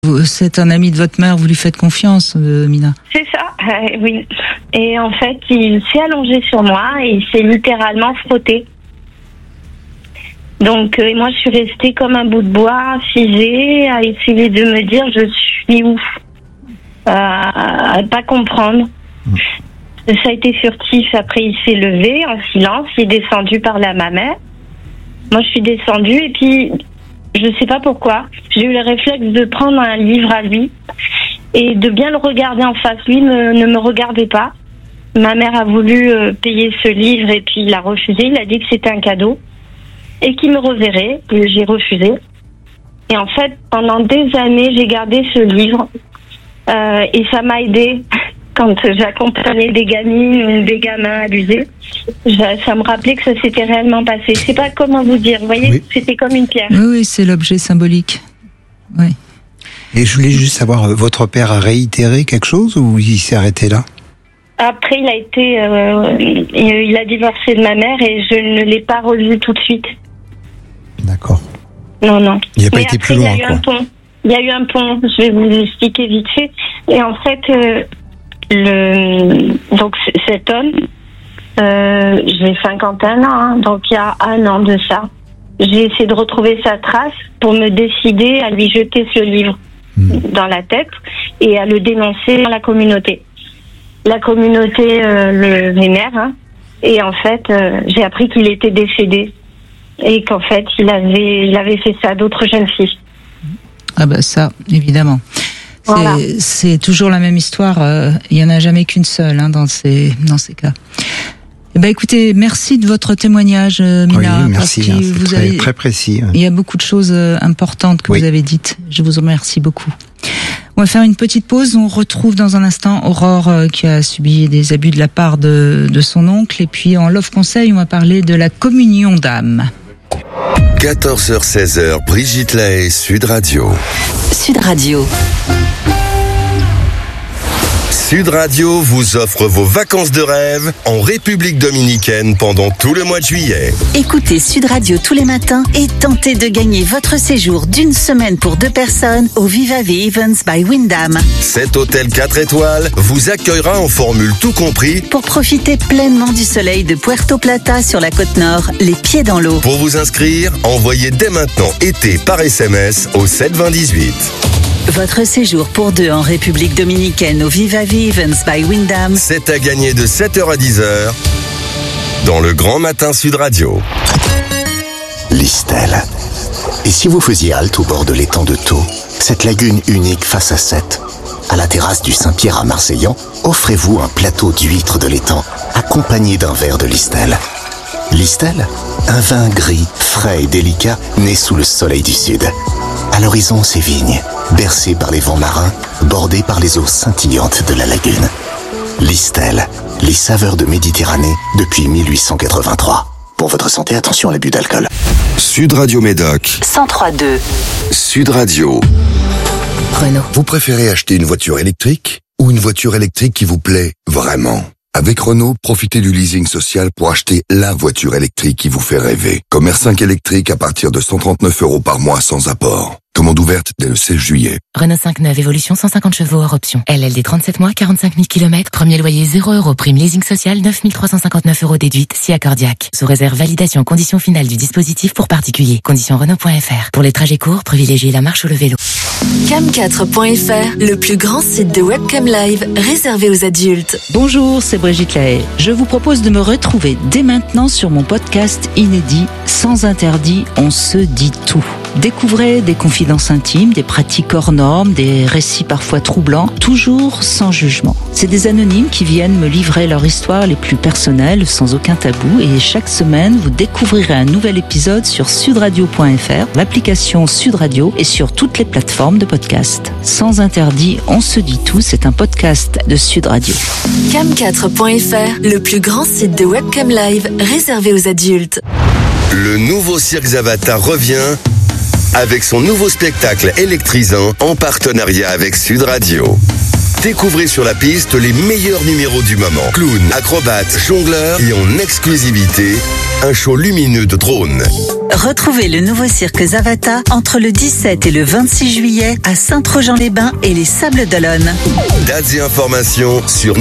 C'est un ami de votre mère, vous lui faites confiance, Mina? C'est ça, oui. Et en fait, il s'est allongé sur moi et il s'est littéralement frotté. Donc, moi, je suis restée comme un bout de bois, figée, à essayer de me dire je suis où, à pas comprendre. Ça a été furtif. Après, il s'est levé en silence, il est descendu par là ma mère. Moi, je suis descendue et puis, je sais pas pourquoi, j'ai eu le réflexe de prendre un livre à lui et de bien le regarder en face. Lui ne me regardait pas. Ma mère a voulu payer ce livre et puis il a refusé. Il a dit que c'était un cadeau et qu'il me reverrait. Et j'ai refusé. Et en fait, pendant des années, j'ai gardé ce livre et ça m'a aidée quand j'accompagnais des gamines ou des gamins abusés. Ça me rappelait que ça s'était réellement passé. Je sais pas comment vous dire. Vous voyez, oui. C'était comme une pierre. Oui, c'est l'objet symbolique. Oui. Et je voulais juste savoir, votre père a réitéré quelque chose ou il s'est arrêté là? Après, il a divorcé de ma mère et je ne l'ai pas revu tout de suite. D'accord. Non. Il n'a pas été plus loin, quoi. Il y a eu un pont. Je vais vous expliquer vite fait. Et en fait, donc cet homme, j'ai 51 ans, hein, donc il y a un an de ça. J'ai essayé de retrouver sa trace pour me décider à lui jeter ce livre dans la tête et à le dénoncer dans la communauté. La communauté le vénère, hein, et en fait, j'ai appris qu'il était décédé et qu'en fait, il avait fait ça à d'autres jeunes filles. Ah bah ça, évidemment. Voilà. C'est toujours la même histoire. Il y en a jamais qu'une seule, hein, dans ces cas. Eh ben écoutez, merci de votre témoignage, Mina. Oui, merci. C'est très précis. Il y a beaucoup de choses importantes que vous avez dites. Je vous en remercie beaucoup. On va faire une petite pause. On retrouve dans un instant Aurore qui a subi des abus de la part de son oncle. Et puis en Love Conseil, on va parler de la communion d'âme. 14h-16h, Brigitte Lahaie, Sud Radio. Sud Radio. Sud Radio vous offre vos vacances de rêve en République Dominicaine pendant tout le mois de juillet. Écoutez Sud Radio tous les matins et tentez de gagner votre séjour d'une semaine pour 2 personnes au Viva the Events by Wyndham. Cet hôtel 4 étoiles vous accueillera en formule tout compris pour profiter pleinement du soleil de Puerto Plata sur la côte nord, les pieds dans l'eau. Pour vous inscrire, envoyez dès maintenant été par SMS au 72018. Votre séjour pour 2 en République Dominicaine au Viva the Events by Wyndham. C'est à gagner de 7h à 10h dans le Grand Matin Sud Radio. Listel. Et si vous faisiez halte au bord de l'étang de Thau, cette lagune unique face à Sète, à la terrasse du Saint-Pierre à Marseillan, offrez-vous un plateau d'huîtres de l'étang accompagné d'un verre de Listel. Listel, un vin gris, frais et délicat né sous le soleil du sud. À l'horizon, ces vignes, bercées par les vents marins, bordées par les eaux scintillantes de la lagune. Listel, les saveurs de Méditerranée depuis 1883. Pour votre santé, attention à l'abus d'alcool. Sud Radio Médoc 103.2. Sud Radio. Renault. Vous préférez acheter une voiture électrique ou une voiture électrique qui vous plaît vraiment? Avec Renault, profitez du leasing social pour acheter la voiture électrique qui vous fait rêver. Comme R5 électrique à partir de 139 € par mois sans apport. Commande ouverte dès le 16 juillet. Renault 5 neuve évolution 150 chevaux hors option. LLD 37 mois, 45 000 km. Premier loyer 0 €. Prime leasing social 9 359 € déduite si accordiaque. Sous réserve validation condition finale du dispositif pour particuliers. Conditions Renault.fr. Pour les trajets courts, privilégiez la marche ou le vélo. Cam4.fr, le plus grand site de webcam live réservé aux adultes. Bonjour, c'est Brigitte Lahaie. Je vous propose de me retrouver dès maintenant sur mon podcast inédit Sans interdit, on se dit tout. Découvrez des confidences intimes, des pratiques hors normes, des récits parfois troublants, toujours sans jugement. C'est des anonymes qui viennent me livrer leur histoire les plus personnelles, sans aucun tabou, et chaque semaine, vous découvrirez un nouvel épisode sur sudradio.fr, l'application Sud Radio et sur toutes les plateformes de podcast. Sans interdit, on se dit tout, c'est un podcast de Sud Radio. Cam4.fr, le plus grand site de webcam live réservé aux adultes. Le nouveau Cirque Zavata revient avec son nouveau spectacle électrisant en partenariat avec Sud Radio. Découvrez sur la piste les meilleurs numéros du moment. Clown, acrobates, jongleurs et en exclusivité, un show lumineux de drones. Retrouvez le nouveau cirque Zavata entre le 17 et le 26 juillet à Saint-Trojan-les-Bains et les Sables d'Olonne. Dates et informations sur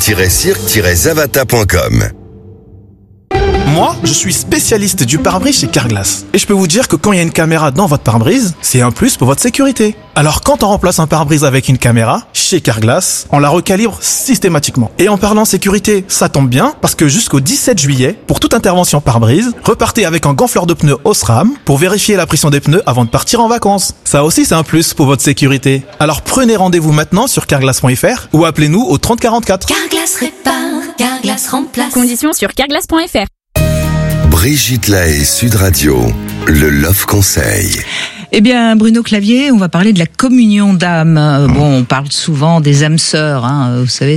nouveau-cirque-zavata.com. Moi, je suis spécialiste du pare-brise chez Carglass. Et je peux vous dire que quand il y a une caméra dans votre pare-brise, c'est un plus pour votre sécurité. Alors quand on remplace un pare-brise avec une caméra, chez Carglass, on la recalibre systématiquement. Et en parlant sécurité, ça tombe bien, parce que jusqu'au 17 juillet, pour toute intervention pare-brise, repartez avec un gonfleur de pneus Osram pour vérifier la pression des pneus avant de partir en vacances. Ça aussi, c'est un plus pour votre sécurité. Alors prenez rendez-vous maintenant sur carglass.fr ou appelez-nous au 3044. Carglass répare, Carglass remplace. Conditions sur carglass.fr. Brigitte Lahaie, Sud Radio, le Love Conseil. Eh bien, Bruno Clavier, on va parler de la communion d'âme. Bon, on parle souvent des âmes sœurs, vous savez,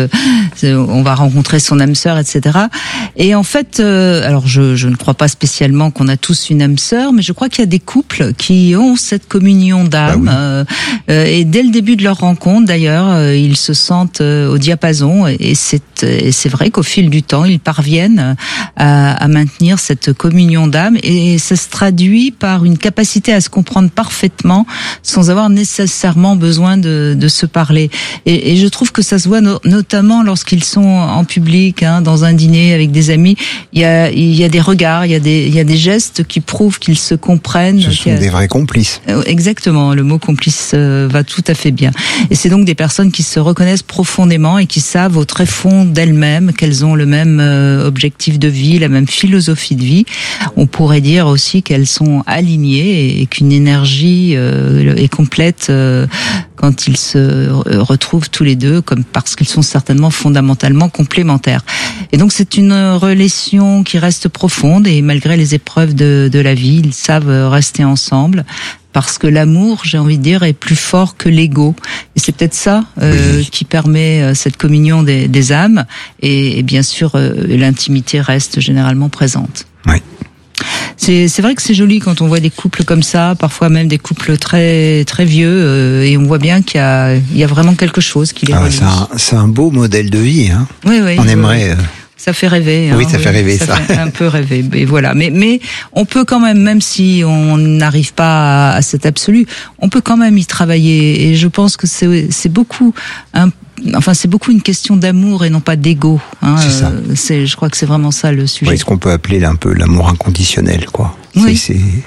on va rencontrer son âme sœur, etc. Et en fait, alors je ne crois pas spécialement qu'on a tous une âme sœur, mais je crois qu'il y a des couples qui ont cette communion d'âme. Et dès le début de leur rencontre, d'ailleurs, ils se sentent au diapason. Et c'est vrai qu'au fil du temps, ils parviennent à maintenir cette communion d'âme. Et ça se traduit par une capacité à se comprendre parfaitement sans avoir nécessairement besoin de se parler. Et je trouve que ça se voit notamment lorsqu'ils sont en public, dans un dîner avec des amis. Il y a des regards, il y a des gestes qui prouvent qu'ils se comprennent. Ce sont des vrais complices. Exactement, le mot complice va tout à fait bien. Et c'est donc des personnes qui se reconnaissent profondément et qui savent au très fond d'elles-mêmes qu'elles ont le même objectif de vie, la même philosophie de vie. On pourrait dire aussi qu'elles sont alignées et qu'une énergie est complète quand ils se retrouvent tous les deux, comme parce qu'ils sont certainement fondamentalement complémentaires. Et donc c'est une relation qui reste profonde et malgré les épreuves de la vie, ils savent rester ensemble. Parce que l'amour, j'ai envie de dire, est plus fort que l'ego. Et c'est peut-être ça qui permet cette communion des âmes. Et bien sûr, l'intimité reste généralement présente. Oui. C'est vrai que c'est joli quand on voit des couples comme ça, parfois même des couples très très vieux, et on voit bien qu'il y a vraiment quelque chose qui les relie. C'est un beau modèle de vie. Oui. On aimerait. Ça fait rêver. Oui, ça fait rêver, ça. Fait un peu rêver. Et voilà. Mais on peut quand même si on n'arrive pas à cet absolu, on peut quand même y travailler. Et je pense que c'est beaucoup c'est beaucoup une question d'amour et non pas d'ego. C'est ça. Je crois que c'est vraiment ça le sujet. Oui, ce qu'on peut appeler un peu l'amour inconditionnel, quoi. Oui.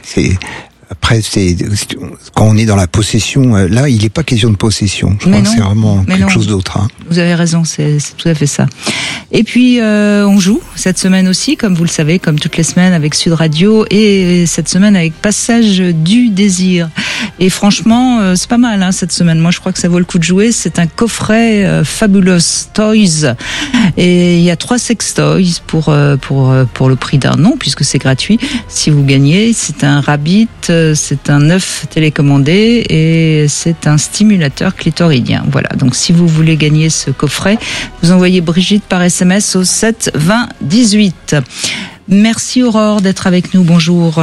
Après, quand on est dans la possession, là, il n'est pas question de possession. Je crois que c'est vraiment quelque chose d'autre. Vous avez raison, c'est tout à fait ça. Et puis, on joue cette semaine aussi, comme vous le savez, comme toutes les semaines avec Sud Radio, et cette semaine avec Passage du Désir. Et franchement, c'est pas mal cette semaine. Moi, je crois que ça vaut le coup de jouer. C'est un coffret Fabulous Toys, et il y a 3 sextoys pour le prix d'un nom, puisque c'est gratuit. Si vous gagnez, c'est un rabbit. C'est un œuf télécommandé et c'est un stimulateur clitoridien. Voilà, donc si vous voulez gagner ce coffret, vous envoyez Brigitte par SMS au 7 20 18. Merci Aurore d'être avec nous, bonjour.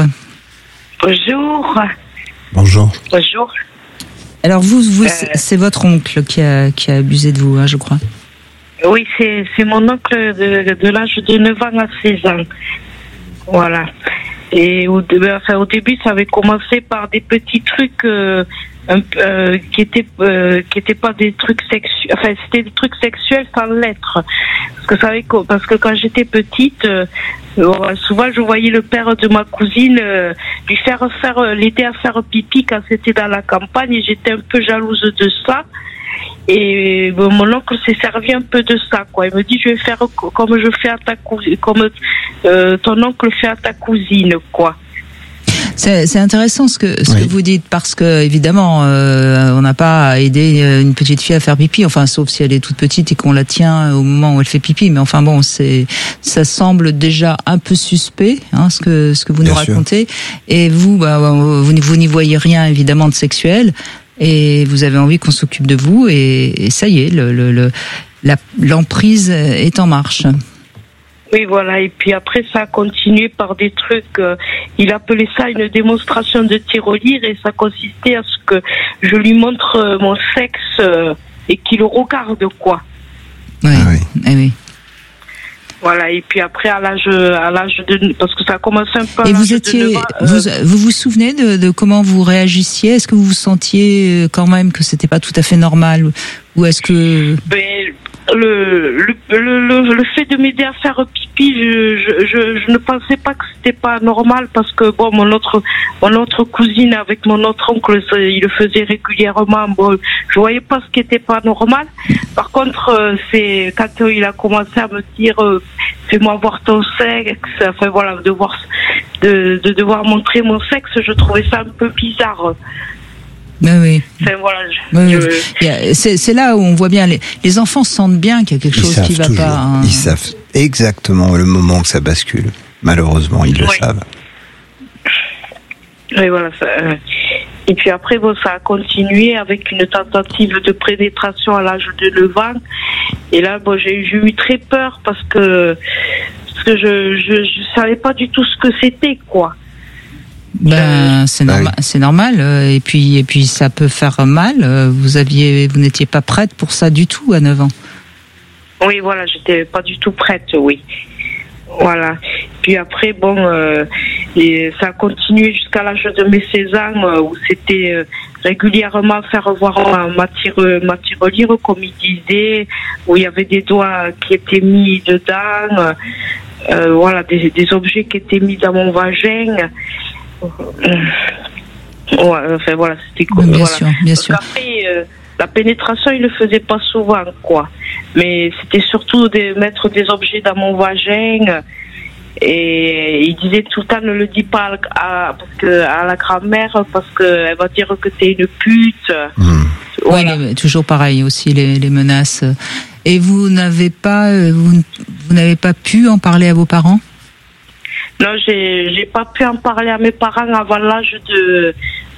Bonjour. Bonjour. Bonjour. Alors vous c'est votre oncle qui a abusé de vous, je crois. Oui, c'est mon oncle de l'âge de 9 ans à 16 ans. Voilà. Et au début, ça avait commencé par des petits trucs qui étaient pas des trucs sexuels. Enfin, c'était des trucs sexuels sans l'être. Parce que quand j'étais petite, souvent je voyais le père de ma cousine l'aider à faire pipi quand c'était dans la campagne, et j'étais un peu jalouse de ça. Et mon oncle s'est servi un peu de ça, quoi. Il me dit, je vais faire comme je fais à ta cousine, comme ton oncle fait à ta cousine, quoi. C'est intéressant ce que vous dites, parce que évidemment on n'a pas à aider une petite fille à faire pipi, enfin sauf si elle est toute petite et qu'on la tient au moment où elle fait pipi, mais enfin bon, ça semble déjà un peu suspect, ce que vous nous racontez. Et vous n'y voyez rien évidemment de sexuel, et vous avez envie qu'on s'occupe de vous, et ça y est, l'emprise est en marche. Oui, voilà. Et puis après, ça a continué par des trucs. Il appelait ça une démonstration de tirelire, et ça consistait à ce que je lui montre mon sexe et qui le regarde, quoi. Oui, oui. Voilà, et puis après, à l'âge de, parce que ça a commencé un peu à et l'âge vous étiez, de 9 ans, vous vous souvenez de comment vous réagissiez? Est-ce que vous vous sentiez quand même que c'était pas tout à fait normal? Ou est-ce que... Le fait de m'aider à faire pipi, je ne pensais pas que c'était pas normal parce que bon, mon autre cousine avec mon autre oncle, il le faisait régulièrement. Bon, je voyais pas ce qui était pas normal. Par contre, c'est quand il a commencé à me dire fais-moi voir ton sexe, enfin voilà, de devoir montrer mon sexe, je trouvais ça un peu bizarre. Oui. Enfin, voilà, c'est là où on voit bien les enfants sentent bien qu'il y a quelque chose qui va toujours. pas. Hein. Ils savent exactement le moment que ça bascule. Malheureusement, ils le savent. Oui, voilà. Et puis après, bon, ça a continué avec une tentative de pénétration à l'âge de 9 ans. Et là, bon, j'ai eu très peur parce que je savais pas du tout ce que c'était, quoi. C'est normal. Et puis ça peut faire mal. Vous n'étiez pas prête pour ça du tout à 9 ans. Oui, voilà, j'étais pas du tout prête, oui. Voilà. Puis après, bon, et ça a continué jusqu'à l'âge de mes 16 ans, où c'était régulièrement faire voir ma tirelire, comme il disait, où il y avait des doigts qui étaient mis dedans, voilà, des objets qui étaient mis dans mon vagin. Enfin voilà, c'était cool. Bien sûr. Après, la pénétration, il le faisait pas souvent, quoi. Mais c'était surtout de mettre des objets dans mon vagin. Et il disait tout le temps, ne le dis pas à la grand-mère parce qu'elle va dire que t'es une pute. Voilà. Oui, toujours pareil aussi, les menaces. Et vous n'avez pas pu en parler à vos parents? Non, j'ai pas pu en parler à mes parents avant l'âge de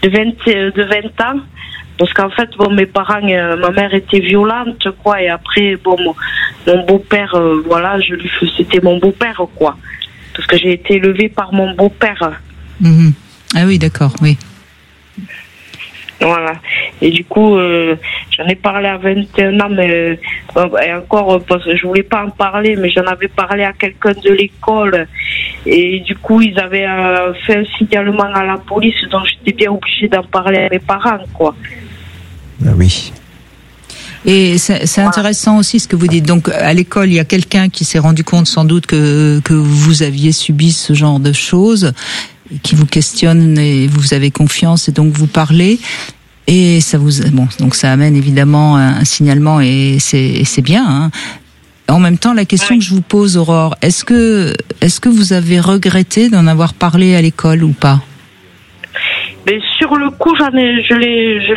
20 ans. Parce qu'en fait, bon, mes parents, ma mère était violente, quoi. Et après, bon, mon beau-père, voilà, c'était mon beau-père, quoi. Parce que j'ai été élevée par mon beau-père. Mmh. Ah oui, d'accord, oui. Voilà. Et du coup, j'en ai parlé à 21 ans, mais et encore, parce que je voulais pas en parler, mais j'en avais parlé à quelqu'un de l'école. Et du coup, ils avaient fait un signalement à la police, donc j'étais bien obligée d'en parler à mes parents, quoi. Ah oui. Et c'est intéressant aussi ce que vous dites. Donc, à l'école, il y a quelqu'un qui s'est rendu compte sans doute que vous aviez subi ce genre de choses, qui vous questionne et vous avez confiance et donc vous parlez. Et ça donc ça amène évidemment un signalement et c'est bien, hein. En même temps, la question que je vous pose, Aurore, est-ce que vous avez regretté d'en avoir parlé à l'école ou pas? Mais sur le coup, je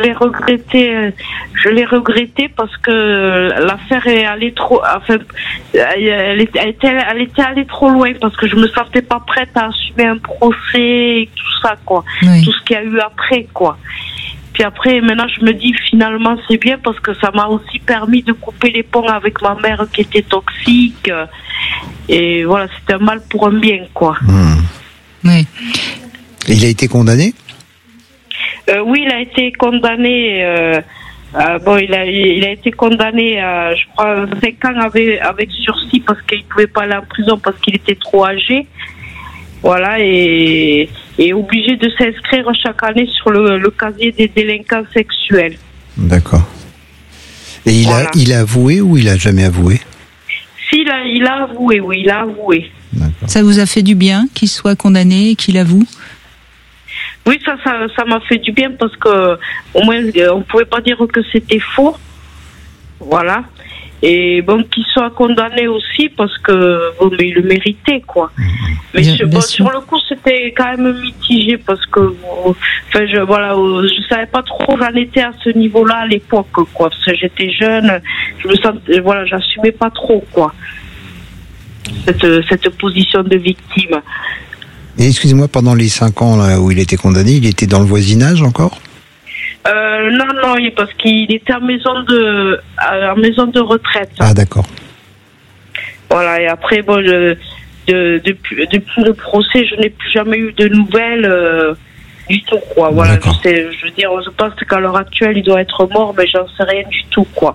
l'ai regretté parce que l'affaire est allée trop, enfin, elle était allée trop loin parce que je me sentais pas prête à assumer un procès et tout ça, quoi. Oui. Tout ce qu'il y a eu après, quoi. Puis après, maintenant, je me dis, finalement, c'est bien parce que ça m'a aussi permis de couper les ponts avec ma mère qui était toxique. Et voilà, c'était un mal pour un bien, quoi. Oui. Et il a été condamné? Oui, il a été condamné. Il a été condamné à, je crois, 5 ans avec sursis parce qu'il pouvait pas aller en prison parce qu'il était trop âgé. Voilà, et obligé de s'inscrire chaque année sur le casier des délinquants sexuels. D'accord. Et il a avoué ou il a jamais avoué? Si, il a avoué, oui, il a avoué. D'accord. Ça vous a fait du bien qu'il soit condamné et qu'il avoue? Oui, ça m'a fait du bien parce que au moins on pouvait pas dire que c'était faux. Voilà. Et bon, qu'il soit condamné aussi parce que bon, mais il le méritait, quoi. Mais sur le coup, c'était quand même mitigé parce que enfin je savais pas trop où j'en étais à ce niveau-là à l'époque, quoi. Parce que j'étais jeune, je me sentais, voilà, j'assumais pas trop, quoi. Cette position de victime. Et excusez-moi, pendant les 5 ans là, où il était condamné, il était dans le voisinage encore? Non, parce qu'il était en maison de retraite. Ah, d'accord. Voilà, et après, bon, depuis le procès, je n'ai plus jamais eu de nouvelles. du tout, quoi. Voilà, je veux dire, je pense qu'à l'heure actuelle, il doit être mort, mais j'en sais rien du tout, quoi.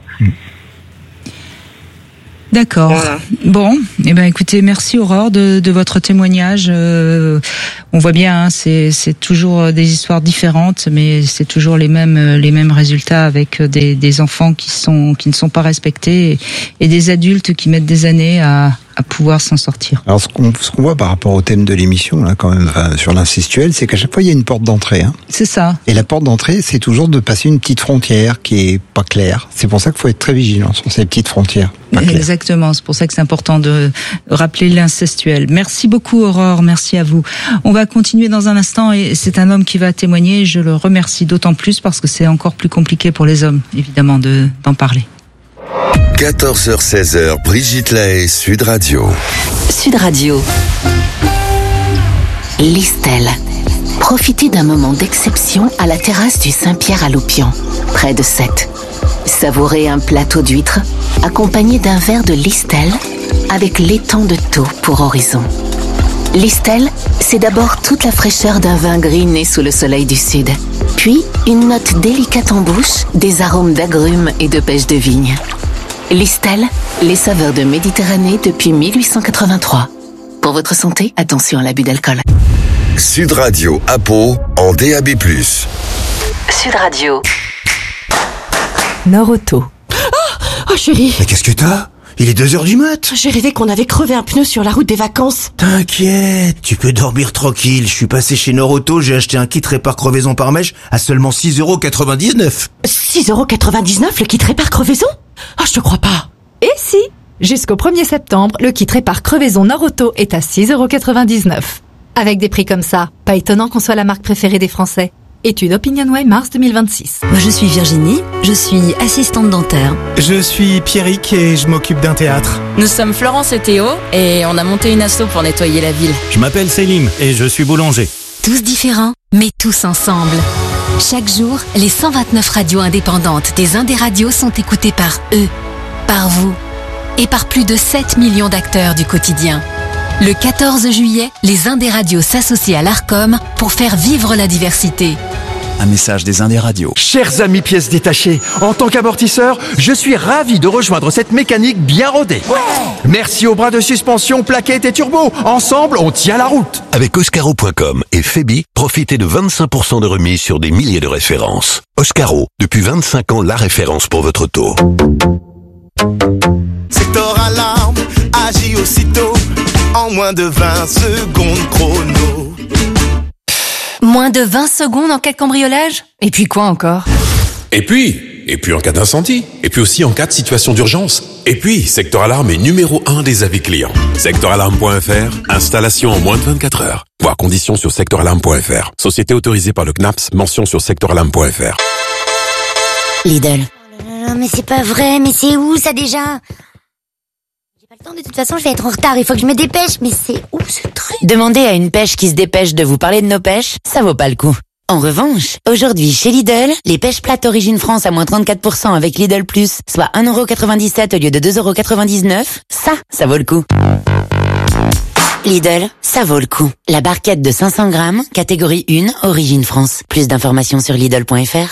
D'accord. Voilà. Bon, eh ben écoutez, merci Aurore de votre témoignage. On voit bien, hein, c'est toujours des histoires différentes, mais c'est toujours les mêmes résultats avec des enfants qui ne sont pas respectés et des adultes qui mettent des années à pouvoir s'en sortir. Alors ce qu'on voit par rapport au thème de l'émission là quand même sur l'incestuel, c'est qu'à chaque fois il y a une porte d'entrée. Hein. C'est ça. Et la porte d'entrée, c'est toujours de passer une petite frontière qui est pas claire. C'est pour ça qu'il faut être très vigilant sur ces petites frontières. Exactement, c'est pour ça que c'est important de rappeler l'incestuel. Merci beaucoup Aurore, merci à vous. On va continuer dans un instant et c'est un homme qui va témoigner et je le remercie d'autant plus parce que c'est encore plus compliqué pour les hommes, évidemment, d'en parler. 14h-16h, Brigitte Lahaie, Sud Radio. Sud Radio. Listel. Profitez d'un moment d'exception à la terrasse du Saint-Pierre à Loupian, près de Sète. Savourez un plateau d'huîtres accompagné d'un verre de Listel avec l'étang de Thau pour horizon. Listel, c'est d'abord toute la fraîcheur d'un vin gris né sous le soleil du sud, puis une note délicate en bouche, des arômes d'agrumes et de pêche de vigne. Listel, les saveurs de Méditerranée depuis 1883. Pour votre santé, attention à l'abus d'alcool. Sud Radio à Pau en DAB+. Sud Radio. Nord-Auto. Oh chérie. Mais qu'est-ce que t'as ? Il est 2h du mat. J'ai rêvé qu'on avait crevé un pneu sur la route des vacances. T'inquiète, tu peux dormir tranquille. Je suis passé chez Nord-Auto, j'ai acheté un kit répare crevaison par mèche à seulement 6,99 €. 6,99 € le kit répare crevaison ? Ah, je te crois pas. Et si ? Jusqu'au 1er septembre, le kit répare crevaison Nord-Auto est à 6,99 €. Avec des prix comme ça, pas étonnant qu'on soit la marque préférée des Français. Étude OpinionWay mars 2026. Moi je suis Virginie, je suis assistante dentaire. Je suis Pierrick et je m'occupe d'un théâtre. Nous sommes Florence et Théo et on a monté une asso pour nettoyer la ville. Je m'appelle Selim et je suis boulanger. Tous différents, mais tous ensemble. Chaque jour, les 129 radios indépendantes des Indés Radios sont écoutées par eux, par vous et par plus de 7 millions d'acteurs du quotidien. Le 14 juillet, les Indés Radios s'associent à l'Arcom pour faire vivre la diversité. Un message des Indés Radios. Chers amis pièces détachées, en tant qu'amortisseur, je suis ravi de rejoindre cette mécanique bien rodée. Ouais. Merci aux bras de suspension, plaquettes et turbo. Ensemble, on tient la route. Avec Oscaro.com et Febi, profitez de 25% de remise sur des milliers de références. Oscaro, depuis 25 ans, la référence pour votre auto. Secteur alarme, agit aussitôt. En moins de 20 secondes chrono. Moins de 20 secondes en cas de cambriolage ? Et puis quoi encore ? Et puis en cas d'incendie. Et puis aussi en cas de situation d'urgence. Et puis, Secteur Alarme est numéro 1 des avis clients. Secteuralarme.fr, installation en moins de 24 heures. Voir conditions sur secteuralarme.fr. Société autorisée par le CNAPS, mention sur secteuralarme.fr. Lidl. Non mais c'est pas vrai, mais c'est où ça déjà ? De toute façon, je vais être en retard, il faut que je me dépêche, mais c'est où ce truc ? Demandez à une pêche qui se dépêche de vous parler de nos pêches, ça vaut pas le coup. En revanche, aujourd'hui chez Lidl, les pêches plates Origine France à moins 34% avec Lidl Plus, soit 1,97 € au lieu de 2,99 €, ça vaut le coup. Lidl, ça vaut le coup. La barquette de 500 grammes, catégorie 1, Origine France. Plus d'informations sur Lidl.fr.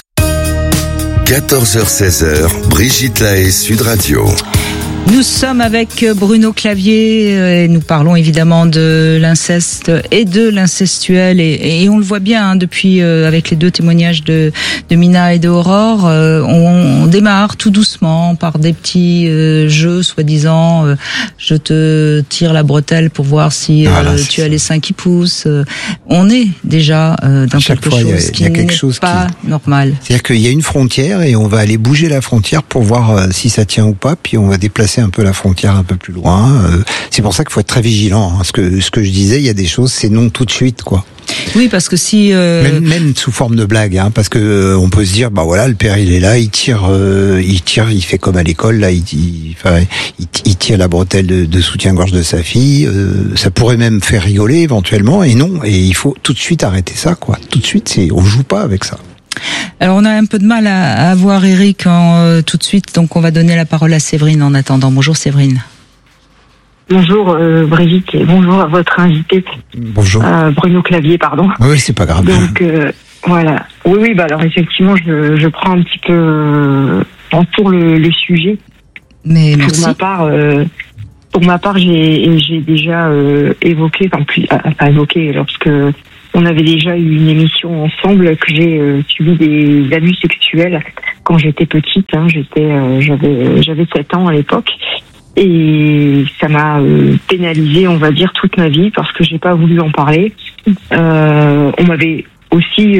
14h-16h, Brigitte Lahaie, Sud Radio. Nous sommes avec Bruno Clavier et nous parlons évidemment de l'inceste et de l'incestuel et on le voit bien hein, depuis avec les deux témoignages de Mina et de Aurore, on démarre tout doucement par des petits jeux soi-disant je te tire la bretelle pour voir si tu as les seins qui poussent. On est déjà dans quelque chose qui n'est pas normal. C'est-à-dire qu'il y a une frontière et on va aller bouger la frontière pour voir si ça tient ou pas, puis on va déplacer un peu la frontière un peu plus loin. C'est pour ça qu'il faut être très vigilant. Hein. Ce que je disais, il y a des choses, c'est non tout de suite, quoi. Oui, parce que si même sous forme de blague, hein, parce que on peut se dire, bah voilà, le père il est là, il tire, il fait comme à l'école, là, il tire la bretelle de soutien-gorge de sa fille. Ça pourrait même faire rigoler éventuellement, et non, et il faut tout de suite arrêter ça, quoi. Tout de suite, on joue pas avec ça. Alors on a un peu de mal à avoir Eric tout de suite, donc on va donner la parole à Séverine en attendant. Bonjour Séverine. Bonjour Brigitte et bonjour à votre invité. Bonjour. Bruno Clavier, pardon. Oui, c'est pas grave. Donc voilà. Oui, bah alors effectivement, je prends un petit peu en cours le sujet. Mais merci. Pour ma part, j'ai déjà évoqué, pas évoqué, lorsque on avait déjà eu une émission ensemble, que j'ai subi des abus sexuels quand j'étais petite. Hein, j'avais 7 ans à l'époque. Et ça m'a pénalisée, on va dire, toute ma vie parce que j'ai pas voulu en parler. On m'avait aussi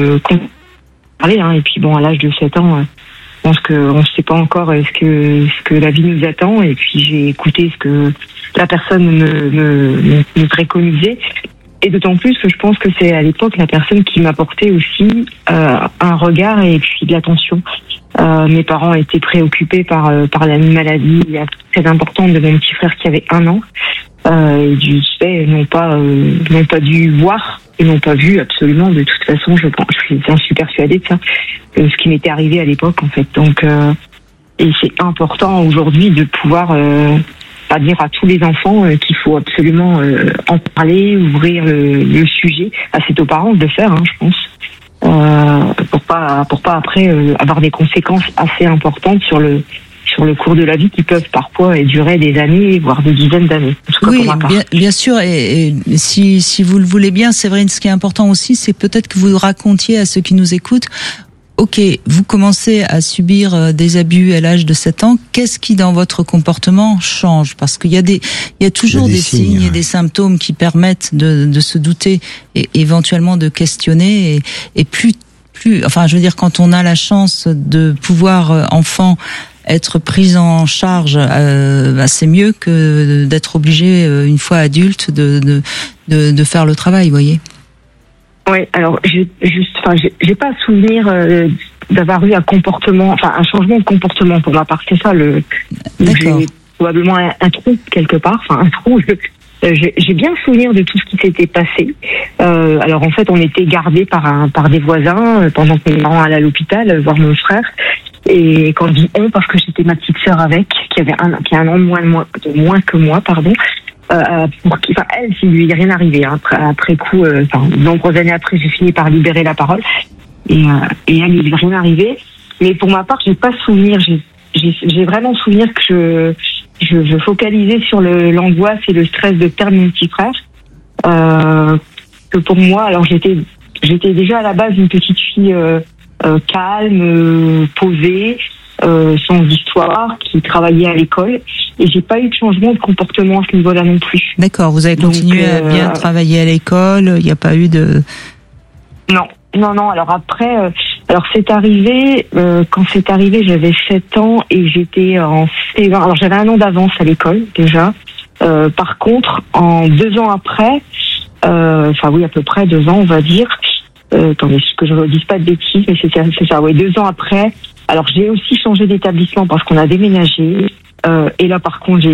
parlé, hein, et puis bon, à l'âge de 7 ans, je pense qu'on ne sait pas encore ce que la vie nous attend. Et puis j'ai écouté ce que la personne me préconisait. Et d'autant plus que je pense que c'est à l'époque la personne qui m'apportait aussi un regard et puis de l'attention. Mes parents étaient préoccupés par la maladie très importante de mon petit frère qui avait 1 an. Et du fait, n'ont pas dû voir et n'ont pas vu absolument. De toute façon, je suis persuadée de ça, ce qui m'était arrivé à l'époque en fait. Donc, et c'est important aujourd'hui de pouvoir dire à tous les enfants qu'il faut absolument en parler, ouvrir le sujet. C'est aux parents de le faire, hein, je pense, pour pas après avoir des conséquences assez importantes sur le cours de la vie qui peuvent parfois durer des années, voire des dizaines d'années. Oui, bien sûr. Et si vous le voulez bien, Séverine, ce qui est important aussi, c'est peut-être que vous racontiez à ceux qui nous écoutent. Ok, vous commencez à subir des abus à l'âge de 7 ans. Qu'est-ce qui, dans votre comportement, change? Parce qu'il y a toujours des signes et des symptômes qui permettent de se douter et éventuellement de questionner. Et plus, enfin, je veux dire, quand on a la chance de pouvoir, enfant, être prise en charge, c'est mieux que d'être obligé, une fois adulte, de faire le travail, vous voyez. Oui, alors j'ai pas souvenir d'avoir eu un changement de comportement pour ma part. C'est ça j'ai probablement un trou quelque part, un trou. J'ai bien souvenir de tout ce qui s'était passé. Alors en fait, on était gardés par des voisins pendant que mes parents allaient à l'hôpital voir mon frère. Et quand je dis on, parce que j'étais ma petite sœur avec, qui a 1 an de moins que moi, pardon. Elle, s'il lui est rien arrivé, hein, après coup, de nombreuses années après, j'ai fini par libérer la parole. Et elle, il lui est rien arrivé. Mais pour ma part, j'ai pas souvenir. J'ai vraiment souvenir que je focalisais sur l'angoisse et le stress de perdre mon petit frère. Que pour moi, alors j'étais déjà à la base une petite fille calme, posée, sans histoire, qui travaillait à l'école. Et j'ai pas eu de changement de comportement à ce niveau-là non plus. D'accord, vous avez continué à bien travailler à l'école, il n'y a pas eu de... Non. Alors après, c'est arrivé, quand c'est arrivé, j'avais 7 ans et j'étais en C20. Alors j'avais 1 an d'avance à l'école, déjà. Par contre, en 2 ans après, à peu près 2 ans, on va dire, attendez, que je ne dise pas de bêtises, mais c'est ça, 2 ans après. Alors j'ai aussi changé d'établissement parce qu'on a déménagé. Et là, par contre,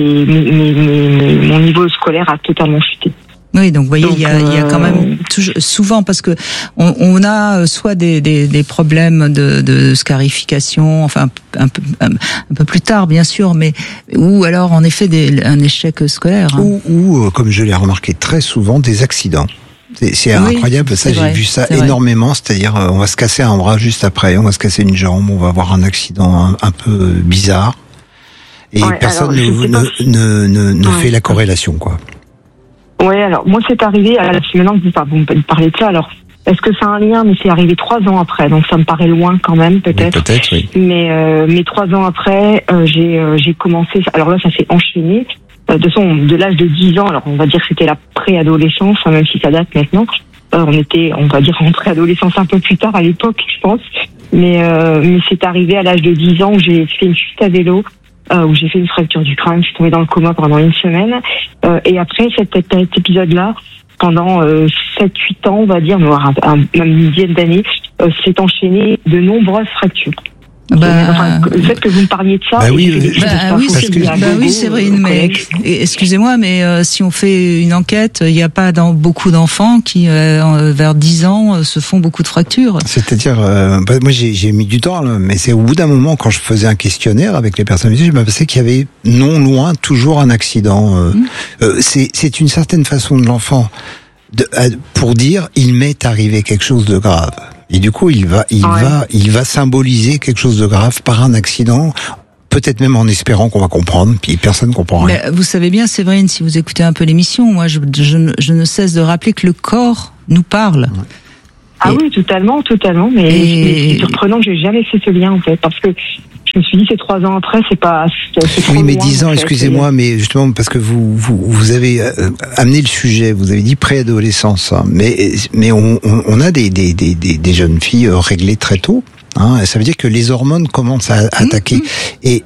mon niveau scolaire a totalement chuté. Oui, donc vous voyez, il y a quand même souvent, parce que on a soit des problèmes de scarification, enfin un peu plus tard bien sûr, mais ou alors en effet un échec scolaire. Hein. Ou comme je l'ai remarqué très souvent, des accidents. C'est incroyable, ça j'ai vu ça énormément, c'est-à-dire on va se casser un bras juste après, on va se casser une jambe, on va avoir un accident un peu bizarre. Et personne ne fait la corrélation, quoi. Ouais, alors moi c'est arrivé, maintenant que vous me parlez de ça, alors est-ce que ça a un lien? Mais c'est arrivé 3 ans après, donc ça me paraît loin quand même, peut-être. Oui, peut-être, oui. Mais 3 ans après, j'ai commencé, alors là ça s'est enchaîné, de l'âge de 10 ans, alors on va dire que c'était la préadolescence, même si ça date maintenant, on va dire en préadolescence un peu plus tard à l'époque, je pense, mais c'est arrivé à l'âge de 10 ans où j'ai fait une chute à vélo, où j'ai fait une fracture du crâne, je suis tombée dans le coma pendant 1 semaine, et après cet épisode-là, pendant 7-8 ans, on va dire, même une dizaine d'années, s'est enchaîné de nombreuses fractures. Le fait que vous me parliez de ça. Oui, Séverine, mais excusez-moi, mais si on fait une enquête, il n'y a pas beaucoup d'enfants qui, vers 10 ans, se font beaucoup de fractures. C'est-à-dire, moi j'ai mis du temps, là, mais c'est au bout d'un moment, quand je faisais un questionnaire avec les personnes, je m'apercevais qu'il y avait non loin toujours un accident. C'est une certaine façon de l'enfant pour dire il m'est arrivé quelque chose de grave. Et du coup, il va symboliser quelque chose de grave par un accident, peut-être même en espérant qu'on va comprendre, puis personne ne comprend rien. Mais vous savez bien, Séverine, si vous écoutez un peu l'émission, moi, je ne cesse de rappeler que le corps nous parle. Ouais. Ah oui, totalement, mais c'est surprenant que j'ai jamais fait ce lien, en fait, parce que je me suis dit, c'est 3 ans après, c'est trop oui, mais loin, 10 ans, en fait. excusez-moi, mais justement, parce que vous avez amené le sujet, vous avez dit préadolescence, hein, mais on a des jeunes filles réglées très tôt, hein, ça veut dire que les hormones commencent à attaquer, et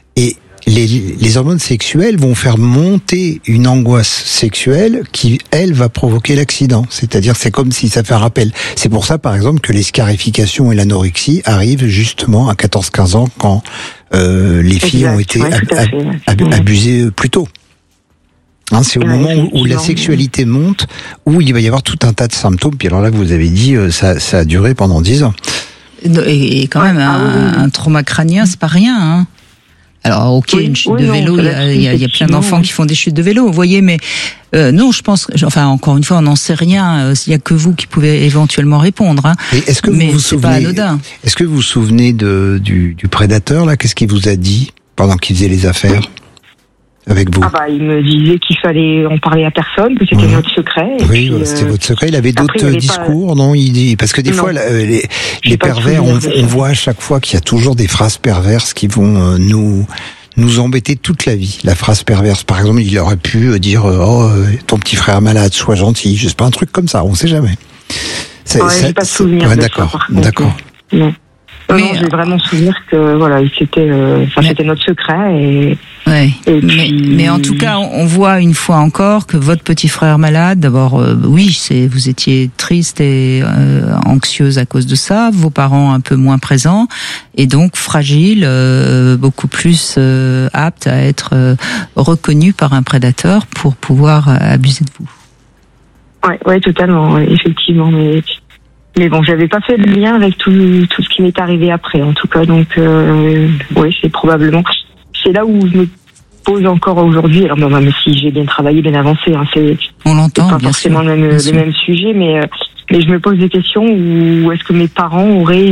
les hormones sexuelles vont faire monter une angoisse sexuelle qui, elle, va provoquer l'accident. C'est-à-dire, c'est comme si ça fait un rappel. C'est pour ça, par exemple, que les scarifications et l'anorexie arrivent justement à 14-15 ans quand les filles ont été abusées plus tôt. Hein, c'est au moment où la sexualité monte, où il va y avoir tout un tas de symptômes. Puis alors là, que vous avez dit, ça a duré pendant 10 ans. Et quand même, un trauma crânien, c'est pas rien, hein. Alors, ok, une chute de vélo, il y a plein d'enfants qui font des chutes de vélo, vous voyez, mais non, je pense, encore une fois, on n'en sait rien. Il n'y a que vous qui pouvez éventuellement répondre. Hein. Est-ce que mais vous c'est pas anodin. Est-ce que vous vous souvenez du prédateur là? Qu'est-ce qu'il vous a dit pendant qu'il faisait les affaires avec vous? Il me disait qu'il fallait en parler à personne, que c'était notre secret. Oui, c'était votre secret. Il avait d'autres discours, non? Il dit parce que des fois les pervers, on voit à chaque fois qu'il y a toujours des phrases perverses qui vont nous embêter toute la vie. La phrase perverse, par exemple, il aurait pu dire ton petit frère malade, sois gentil. Je sais pas, un truc comme ça. On sait jamais. J'ai pas de souvenir. D'accord. Non. Non, j'ai vraiment souvenir que c'était notre secret mais en tout cas on voit une fois encore que votre petit frère malade, d'abord vous étiez triste et anxieuse à cause de ça, vos parents un peu moins présents et donc fragile, beaucoup plus apte à être reconnu par un prédateur pour pouvoir abuser de vous. Ouais, totalement, effectivement, mais bon, j'avais pas fait le lien avec tout ce qui m'est arrivé après, en tout cas. Donc, c'est probablement... C'est là où je me pose encore aujourd'hui. Alors, même si j'ai bien travaillé, bien avancé, hein, on l'entend, pas forcément le même sujet, mais je me pose des questions où est-ce que mes parents auraient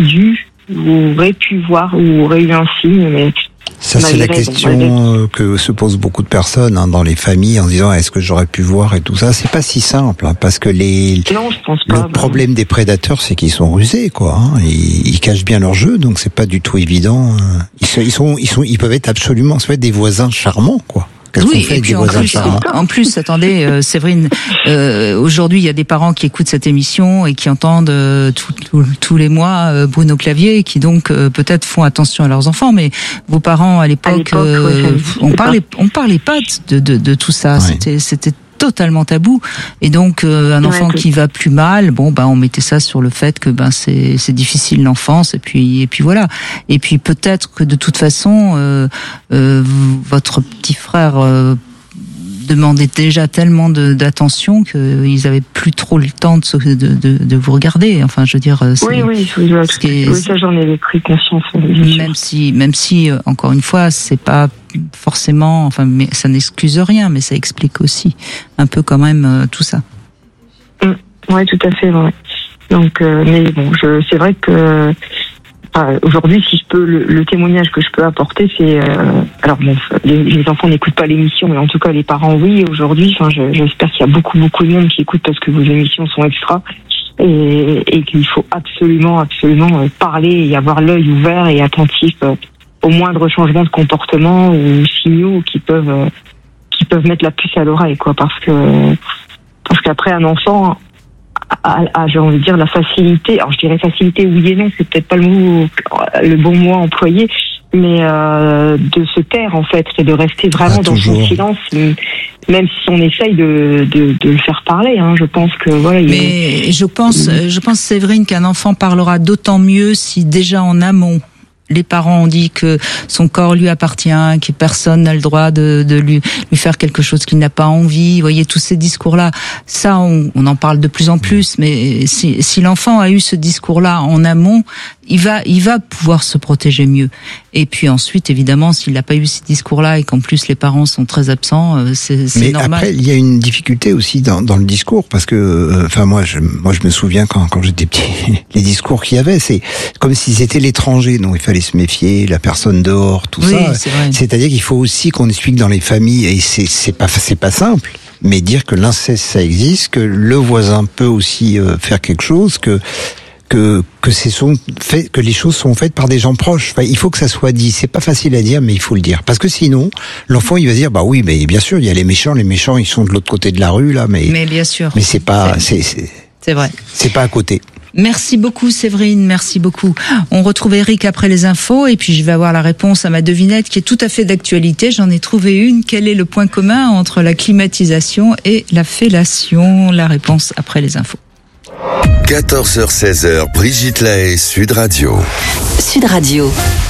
pu voir ou auraient eu un signe, mais... Ça, c'est la question que se posent beaucoup de personnes dans les familles en disant est-ce que j'aurais pu voir et tout ça. C'est pas si simple parce que non, je pense pas, le problème des prédateurs, c'est qu'ils sont rusés, quoi. Ils cachent bien leur jeu, donc c'est pas du tout évident. Ils peuvent être absolument, ça peut être des voisins charmants, quoi. Oui, et puis en plus, attendez, Séverine, aujourd'hui, il y a des parents qui écoutent cette émission et qui entendent tous les mois Bruno Clavier, qui donc peut-être font attention à leurs enfants, mais vos parents à l'époque, on parlait pas de tout ça. Ouais. C'était totalement tabou, et donc un enfant qui va plus mal, on mettait ça sur le fait que c'est difficile l'enfance, et puis voilà, et puis peut-être que de toute façon votre petit frère demandait déjà tellement d'attention qu'ils avaient plus trop le temps de vous regarder. Enfin, je veux dire, ça j'en ai pris conscience. Même si encore une fois, c'est pas forcément, mais ça n'excuse rien, mais ça explique aussi un peu quand même tout ça. Oui, tout à fait. Ouais. Donc, mais bon, c'est vrai que aujourd'hui, si je peux, le témoignage que je peux apporter, c'est les enfants n'écoutent pas l'émission, mais en tout cas les parents, oui. Aujourd'hui, j'espère qu'il y a beaucoup de monde qui écoute parce que vos émissions sont extra et qu'il faut absolument parler et avoir l'œil ouvert et attentif au moindre changement de comportement ou signaux qui peuvent mettre la puce à l'oreille, quoi, parce qu'après un enfant j'ai envie de dire la facilité, alors je dirais facilité oui et non, c'est peut-être pas le bon mot employé, mais de se taire en fait et de rester vraiment dans son silence, même si on essaye de le faire parler, hein, je pense que voilà. Mais je pense Séverine qu'un enfant parlera d'autant mieux si déjà en amont les parents ont dit que son corps lui appartient, que personne n'a le droit de lui faire quelque chose qu'il n'a pas envie. Vous voyez, tous ces discours-là, ça, on en parle de plus en plus, mais si l'enfant a eu ce discours-là en amont, il va pouvoir se protéger mieux. Et puis ensuite, évidemment, s'il n'a pas eu ces discours-là et qu'en plus les parents sont très absents, c'est mais normal. Mais après, il y a une difficulté aussi dans le discours, parce que, moi, je me souviens quand j'étais petit, les discours qu'il y avait, c'est comme si c'était l'étranger, donc il fallait se méfier, la personne dehors, tout ça. C'est-à-dire qu'il faut aussi qu'on explique dans les familles, et c'est pas simple, mais dire que l'inceste ça existe, que le voisin peut aussi faire quelque chose, que les choses sont faites par des gens proches. Enfin, il faut que ça soit dit. C'est pas facile à dire, mais il faut le dire. Parce que sinon, l'enfant, il va se dire, bah oui, mais bien sûr, il y a les méchants, ils sont de l'autre côté de la rue, là, mais bien sûr. Mais c'est pas, c'est vrai. C'est pas à côté. Merci beaucoup Séverine, merci beaucoup. On retrouve Eric après les infos et puis je vais avoir la réponse à ma devinette qui est tout à fait d'actualité. J'en ai trouvé une. Quel est le point commun entre la climatisation et la fellation? La réponse après les infos. 14h-16h, Brigitte Lahaie, Sud Radio. Sud Radio.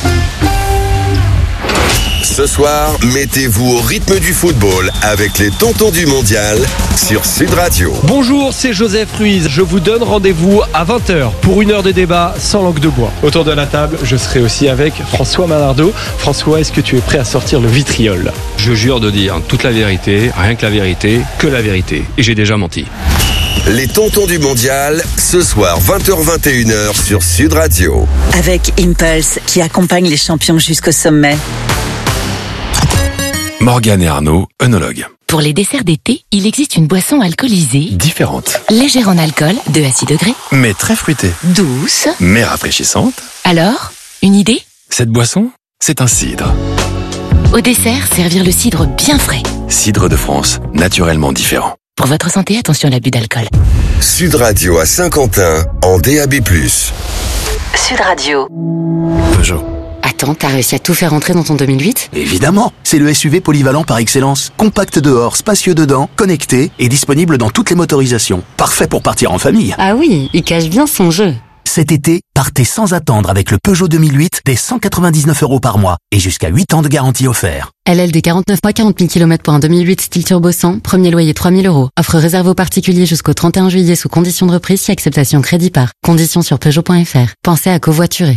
Ce soir, mettez-vous au rythme du football avec les tontons du mondial sur Sud Radio. Bonjour, c'est Joseph Ruiz. Je vous donne rendez-vous à 20h pour une heure de débat sans langue de bois. Autour de la table, je serai aussi avec François Malardeau. François, est-ce que tu es prêt à sortir le vitriol? Je jure de dire toute la vérité, rien que la vérité, que la vérité. Et j'ai déjà menti. Les tontons du mondial, ce soir 20h-21h sur Sud Radio. Avec Impulse qui accompagne les champions jusqu'au sommet. Morgane et Arnaud, œnologues. Pour les desserts d'été, il existe une boisson alcoolisée. Différente. Légère en alcool, 2 à 6 degrés. Mais très fruitée. Douce. Mais rafraîchissante. Alors, une idée? Cette boisson, c'est un cidre. Au dessert, servir le cidre bien frais. Cidre de France, naturellement différent. Pour votre santé, attention à l'abus d'alcool. Sud Radio à Saint-Quentin, en DAB+. Sud Radio. Peugeot. Attends, t'as réussi à tout faire rentrer dans ton 2008 ? Évidemment, c'est le SUV polyvalent par excellence. Compact dehors, spacieux dedans, connecté et disponible dans toutes les motorisations. Parfait pour partir en famille. Ah oui, il cache bien son jeu. Cet été, partez sans attendre avec le Peugeot 2008 dès 199 € par mois et jusqu'à 8 ans de garantie offert. LLD 49 mois, 40 000 km pour un 2008 style turbo 100, premier loyer 3 000 €. Offre réservée aux particuliers jusqu'au 31 juillet sous conditions de reprise si acceptation crédit par. Conditions sur Peugeot.fr. Pensez à covoiturer.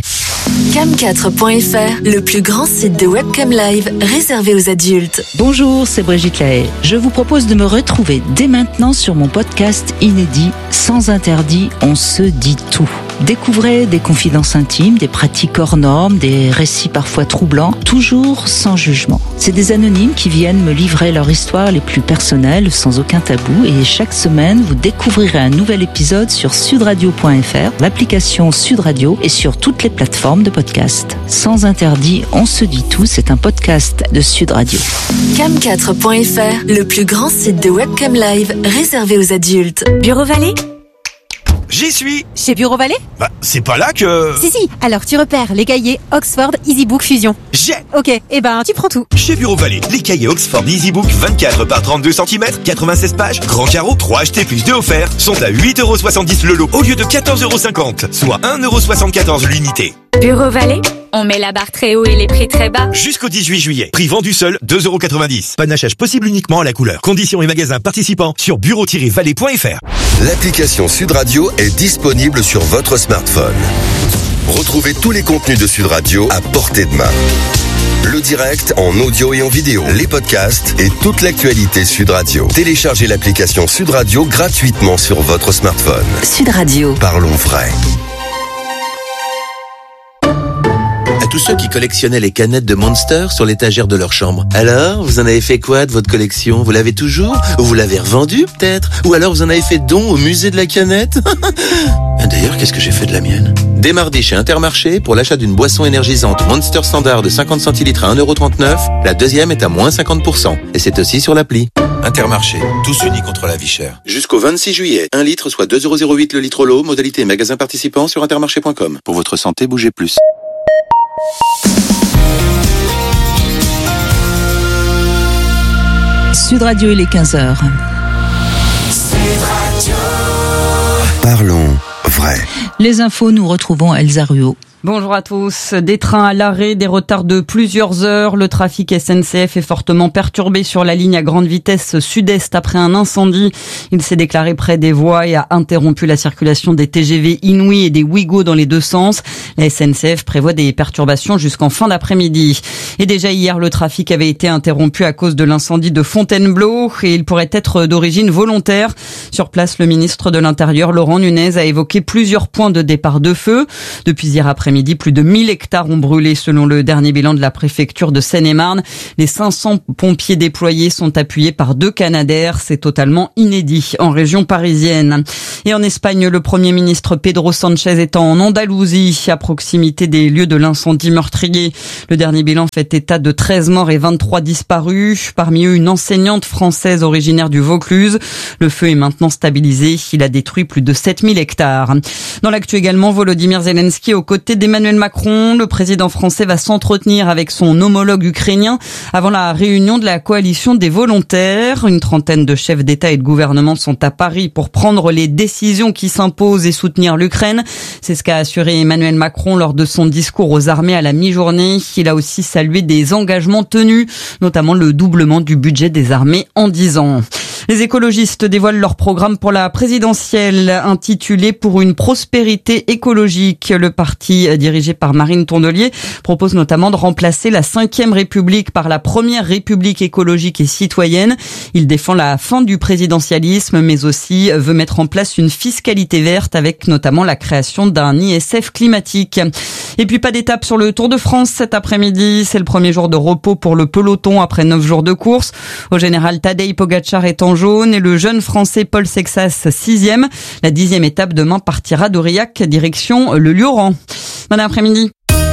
Cam4.fr, le plus grand site de webcam live réservé aux adultes. Bonjour, c'est Brigitte Lahaie. Je vous propose de me retrouver dès maintenant sur mon podcast inédit Sans interdit, on se dit tout. Découvrez des confidences intimes, des pratiques hors normes, des récits parfois troublants, toujours sans jugement. C'est des anonymes qui viennent me livrer leur histoire les plus personnelles, sans aucun tabou, et chaque semaine, vous découvrirez un nouvel épisode sur sudradio.fr, l'application Sud Radio et sur toutes les plateformes de podcast. Sans interdit, on se dit tout, c'est un podcast de Sud Radio. Cam4.fr, le plus grand site de webcam live réservé aux adultes. Bureau Vallée ? J'y suis. Chez Bureau Vallée ? Bah, c'est pas là que... Si, alors tu repères les cahiers Oxford EasyBook Fusion. J'ai. Ok, tu prends tout. Chez Bureau Vallée, les cahiers Oxford EasyBook 24 par 32 cm, 96 pages, grand carreau, 3 achetés plus 2 offerts, sont à 8,70 € le lot au lieu de 14,50 €, soit 1,74 € l'unité. Bureau Vallée ? On met la barre très haut et les prix très bas. Jusqu'au 18 juillet. Prix vendu seul, 2,90 €. Panachage possible uniquement à la couleur. Conditions et magasins participants sur bureau-vallée.fr. L'application Sud Radio est disponible sur votre smartphone. Retrouvez tous les contenus de Sud Radio à portée de main. Le direct en audio et en vidéo, les podcasts et toute l'actualité Sud Radio. Téléchargez l'application Sud Radio gratuitement sur votre smartphone. Sud Radio. Parlons vrai. À tous ceux qui collectionnaient les canettes de Monster sur l'étagère de leur chambre. Alors, vous en avez fait quoi de votre collection? Vous l'avez toujours? Ou vous l'avez revendue peut-être? Ou alors vous en avez fait don au musée de la canette? D'ailleurs, qu'est-ce que j'ai fait de la mienne? Dès mardi chez Intermarché, pour l'achat d'une boisson énergisante Monster Standard de 50 centilitres à 1,39 €, la deuxième est à moins 50%. Et c'est aussi sur l'appli. Intermarché, tous unis contre la vie chère. Jusqu'au 26 juillet, 1 litre soit 2,08 € le litre l'eau, modalité magasin participant sur intermarché.com. Pour votre santé, bougez plus. Sud Radio, il est 15h. Parlons vrai. Les infos, nous retrouvons Elsa Ruot. Bonjour à tous. Des trains à l'arrêt, des retards de plusieurs heures. Le trafic SNCF est fortement perturbé sur la ligne à grande vitesse sud-est après un incendie. Il s'est déclaré près des voies et a interrompu la circulation des TGV Inouï et des Ouigo dans les deux sens. La SNCF prévoit des perturbations jusqu'en fin d'après-midi. Et déjà hier, le trafic avait été interrompu à cause de l'incendie de Fontainebleau et il pourrait être d'origine volontaire. Sur place, le ministre de l'Intérieur, Laurent Nunez, a évoqué plusieurs points de départ de feu. Depuis hier après-midi, plus de 1000 hectares ont brûlé selon le dernier bilan de la préfecture de Seine-et-Marne. Les 500 pompiers déployés sont appuyés par 2 Canadair. C'est totalement inédit en région parisienne. Et en Espagne, le Premier ministre Pedro Sánchez est en Andalousie, à proximité des lieux de l'incendie meurtrier. Le dernier bilan fait état de 13 morts et 23 disparus. Parmi eux, une enseignante française originaire du Vaucluse. Le feu est maintenant stabilisé. Il a détruit plus de 7000 hectares. Dans l'actu également, Volodymyr Zelensky aux côtés d'Emmanuel Macron. Le président français va s'entretenir avec son homologue ukrainien avant la réunion de la coalition des volontaires. Une trentaine de chefs d'État et de gouvernement sont à Paris pour prendre les décisions qui s'imposent et soutenir l'Ukraine. C'est ce qu'a assuré Emmanuel Macron lors de son discours aux armées à la mi-journée. Il a aussi salué des engagements tenus, notamment le doublement du budget des armées en 10 ans. Les écologistes dévoilent leur programme pour la présidentielle intitulé « Pour une prospérité écologique ». Le parti dirigé par Marine Tondelier propose notamment de remplacer la 5e République par la première République écologique et citoyenne. Il défend la fin du présidentialisme, mais aussi veut mettre en place une fiscalité verte avec notamment la création d'un ISF climatique. Et puis pas d'étape sur le Tour de France cet après-midi. C'est le premier jour de repos pour le peloton après 9 jours de course. Au général, Tadej Pogačar est en jaune et le jeune français Paul Sexas 6e. La 10e étape demain partira d'Aurillac direction le Lioran. Bon après-midi.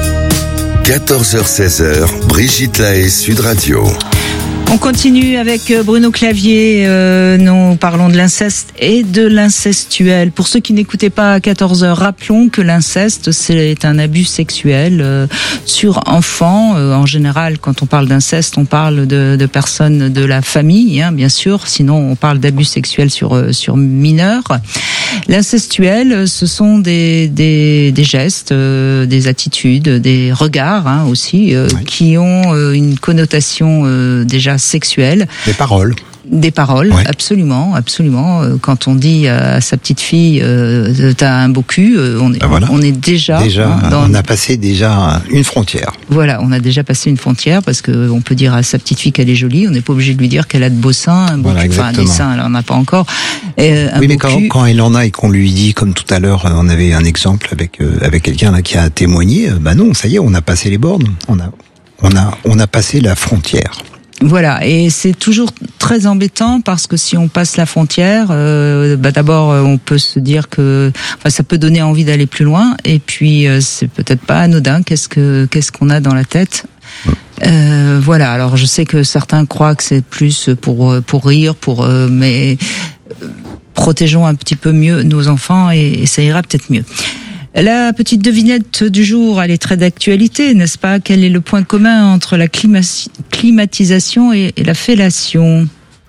14h-16h, Brigitte Lahaie, Sud Radio. On continue avec Bruno Clavier. Nous parlons de l'inceste et de l'incestuel. Pour ceux qui n'écoutaient pas à 14h, rappelons que l'inceste, c'est un abus sexuel sur enfants. En général, quand on parle d'inceste, on parle de personnes de la famille, hein, bien sûr. Sinon, on parle d'abus sexuels sur mineurs. L'incestuel, ce sont des gestes, des attitudes, des regards hein, aussi, qui ont une connotation déjà sexuelle. Des paroles, ouais. absolument. Quand on dit à sa petite fille, t'as un beau cul, on est déjà on a passé déjà une frontière. Voilà, on a déjà passé une frontière parce que on peut dire à sa petite fille qu'elle est jolie, on n'est pas obligé de lui dire qu'elle a de beaux seins, un beau cul, enfin des seins, elle en a pas encore. Oui, mais quand elle en a et qu'on lui dit, comme tout à l'heure, on avait un exemple avec quelqu'un là qui a témoigné, non, ça y est, on a passé les bornes, on a passé la frontière. Voilà, et c'est toujours très embêtant parce que si on passe la frontière, d'abord on peut se dire que, ça peut donner envie d'aller plus loin, et puis c'est peut-être pas anodin. Qu'est-ce qu'on a dans la tête? Voilà. Alors je sais que certains croient que c'est plus pour rire, mais protégeons un petit peu mieux nos enfants et ça ira peut-être mieux. La petite devinette du jour, elle est très d'actualité, n'est-ce pas? Quel est le point commun entre la climatisation et la fellation?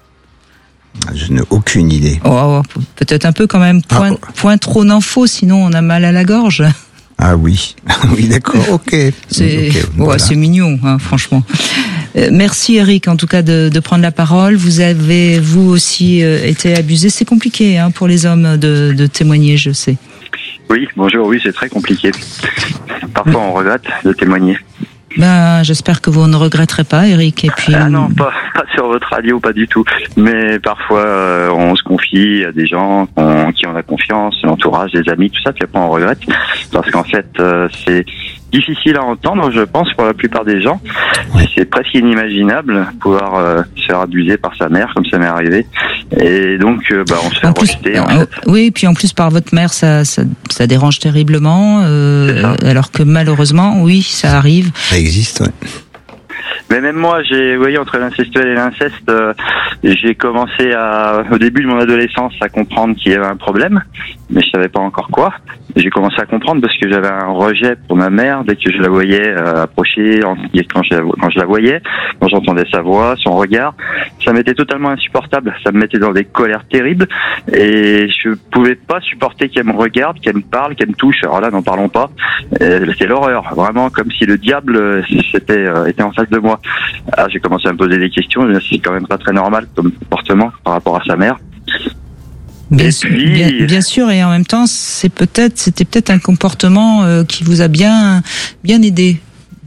Je n'ai aucune idée. Oh, peut-être un peu quand même. Point trop n'en faut, sinon on a mal à la gorge. Ah oui, oui d'accord, ok. C'est mignon, hein, franchement. Merci Eric, en tout cas de prendre la parole. Vous avez vous aussi été abusé. C'est compliqué hein, pour les hommes de témoigner, je sais. Oui, bonjour, oui, c'est très compliqué. Parfois, on regrette de témoigner. J'espère que vous ne regretterez pas, Eric. Et puis... Ah non, pas sur votre radio, pas du tout. Mais parfois, on se confie à des gens qui ont la confiance, l'entourage, des amis, tout ça, puis après on regrette. Parce qu'en fait, c'est difficile à entendre, je pense, pour la plupart des gens. Ouais. C'est presque inimaginable pouvoir se faire abuser par sa mère, comme ça m'est arrivé. Et donc, on se fait rejeter, en fait. Oui, puis en plus, par votre mère, ça dérange terriblement. Alors que malheureusement, oui, ça arrive. Ça existe, ouais. Mais même moi, vous voyez, entre l'incestuel et l'inceste, j'ai commencé au début de mon adolescence à comprendre qu'il y avait un problème, mais je savais pas encore quoi. J'ai commencé à comprendre parce que j'avais un rejet pour ma mère dès que je la voyais approcher, quand je la voyais, quand j'entendais sa voix, son regard, ça m'était totalement insupportable. Ça me mettait dans des colères terribles et je pouvais pas supporter qu'elle me regarde, qu'elle me parle, qu'elle me touche. Alors là, n'en parlons pas. C'est l'horreur, vraiment comme si le diable était en face de moi. Alors, j'ai commencé à me poser des questions. C'est quand même pas très normal comme comportement par rapport à sa mère. Bien sûr, et en même temps, c'était peut-être un comportement qui vous a bien aidé.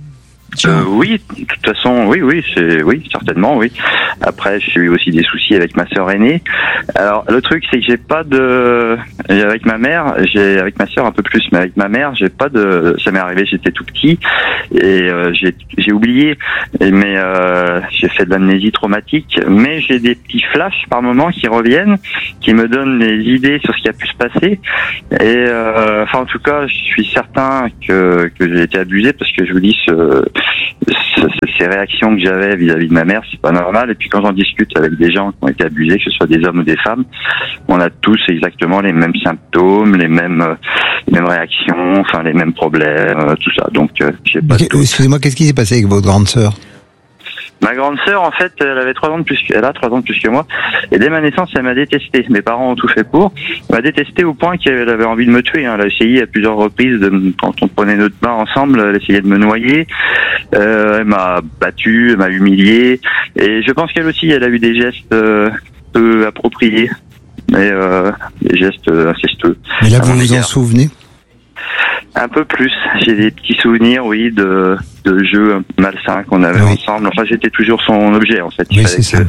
Oui, de toute façon, oui, certainement, oui. Après, j'ai eu aussi des soucis avec ma sœur aînée. Alors, le truc, c'est que j'ai pas avec ma mère, avec ma sœur un peu plus, mais avec ma mère, ça m'est arrivé, j'étais tout petit, et j'ai oublié, mais j'ai fait de l'amnésie traumatique, mais j'ai des petits flashs par moment qui reviennent, qui me donnent des idées sur ce qui a pu se passer, et en tout cas, je suis certain que j'ai été abusé, parce que je vous dis, ces réactions que j'avais vis-à-vis de ma mère, c'est pas normal. Et puis quand j'en discute avec des gens qui ont été abusés, que ce soit des hommes ou des femmes, on a tous exactement les mêmes symptômes, les mêmes réactions, enfin les mêmes problèmes, tout ça. Donc, excusez-moi, qu'est-ce qui s'est passé avec votre grande sœur? Ma grande sœur, en fait, elle a 3 ans de plus que moi. Et dès ma naissance, elle m'a détesté. Mes parents ont tout fait pour. Elle m'a détesté au point qu'elle avait envie de me tuer. Elle a essayé à plusieurs reprises, quand on prenait notre bain ensemble, elle essayait de me noyer. Elle m'a battu, elle m'a humilié. Et je pense qu'elle aussi, elle a eu des gestes peu appropriés. Mais des gestes incestueux. Mais là, vous vous en souvenez? Un peu plus. J'ai des petits souvenirs, oui, de jeux malsains qu'on avait ensemble. Enfin, j'étais toujours son objet, en fait. Oui, c'est ça.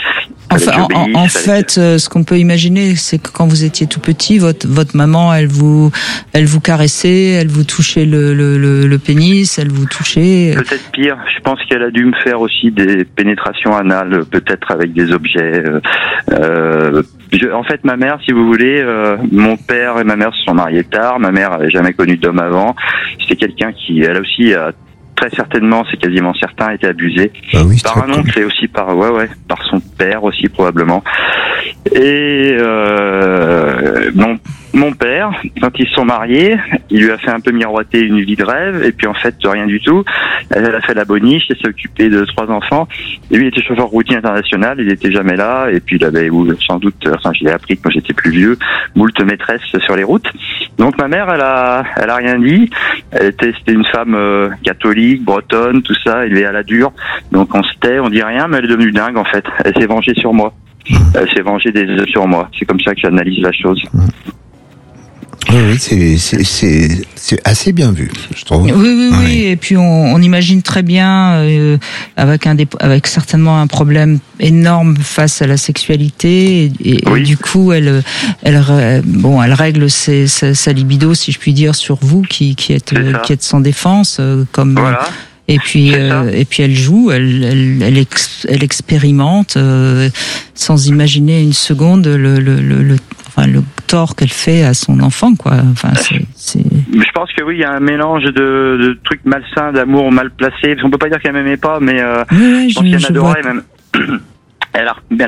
En fait, ce qu'on peut imaginer, c'est que quand vous étiez tout petit, votre maman, elle vous caressait, elle vous touchait le pénis, elle vous touchait. Peut-être pire. Je pense qu'elle a dû me faire aussi des pénétrations anales, peut-être avec des objets. En fait, ma mère, si vous voulez, mon père et ma mère se sont mariés tard. Ma mère avait jamais connu d'homme avant. C'était quelqu'un qui, elle aussi, très certainement, c'est quasiment certain, a été abusé par un oncle et aussi par son père aussi probablement. Et mon père, quand ils se sont mariés, il lui a fait un peu miroiter une vie de rêve, et puis en fait rien du tout. Elle a fait la boniche, elle s'est occupée de 3 enfants. Et lui, il était chauffeur routier international, il était jamais là, et puis il avait sans doute, je l'ai appris quand j'étais plus vieux, moult maîtresses sur les routes. Donc ma mère, elle a rien dit. C'était une femme catholique, bretonne, tout ça, élevée à la dure. Donc on se tait, on dit rien, mais elle est devenue dingue en fait. Elle s'est vengée sur moi. Elle s'est vengée sur moi. C'est comme ça que j'analyse la chose. Oui, c'est assez bien vu, je trouve. Oui. Et puis on imagine très bien avec certainement un problème énorme face à la sexualité et du coup elle règle sa libido, si je puis dire, sur vous qui êtes sans défense comme. Voilà. Et puis elle joue, elle expérimente sans imaginer une seconde le tort qu'elle fait à son enfant, quoi. Enfin, Je pense que oui, il y a un mélange de trucs malsains, d'amour mal placé. On peut pas dire qu'elle m'aimait pas, mais je pense qu'elle m'adorait même. Elle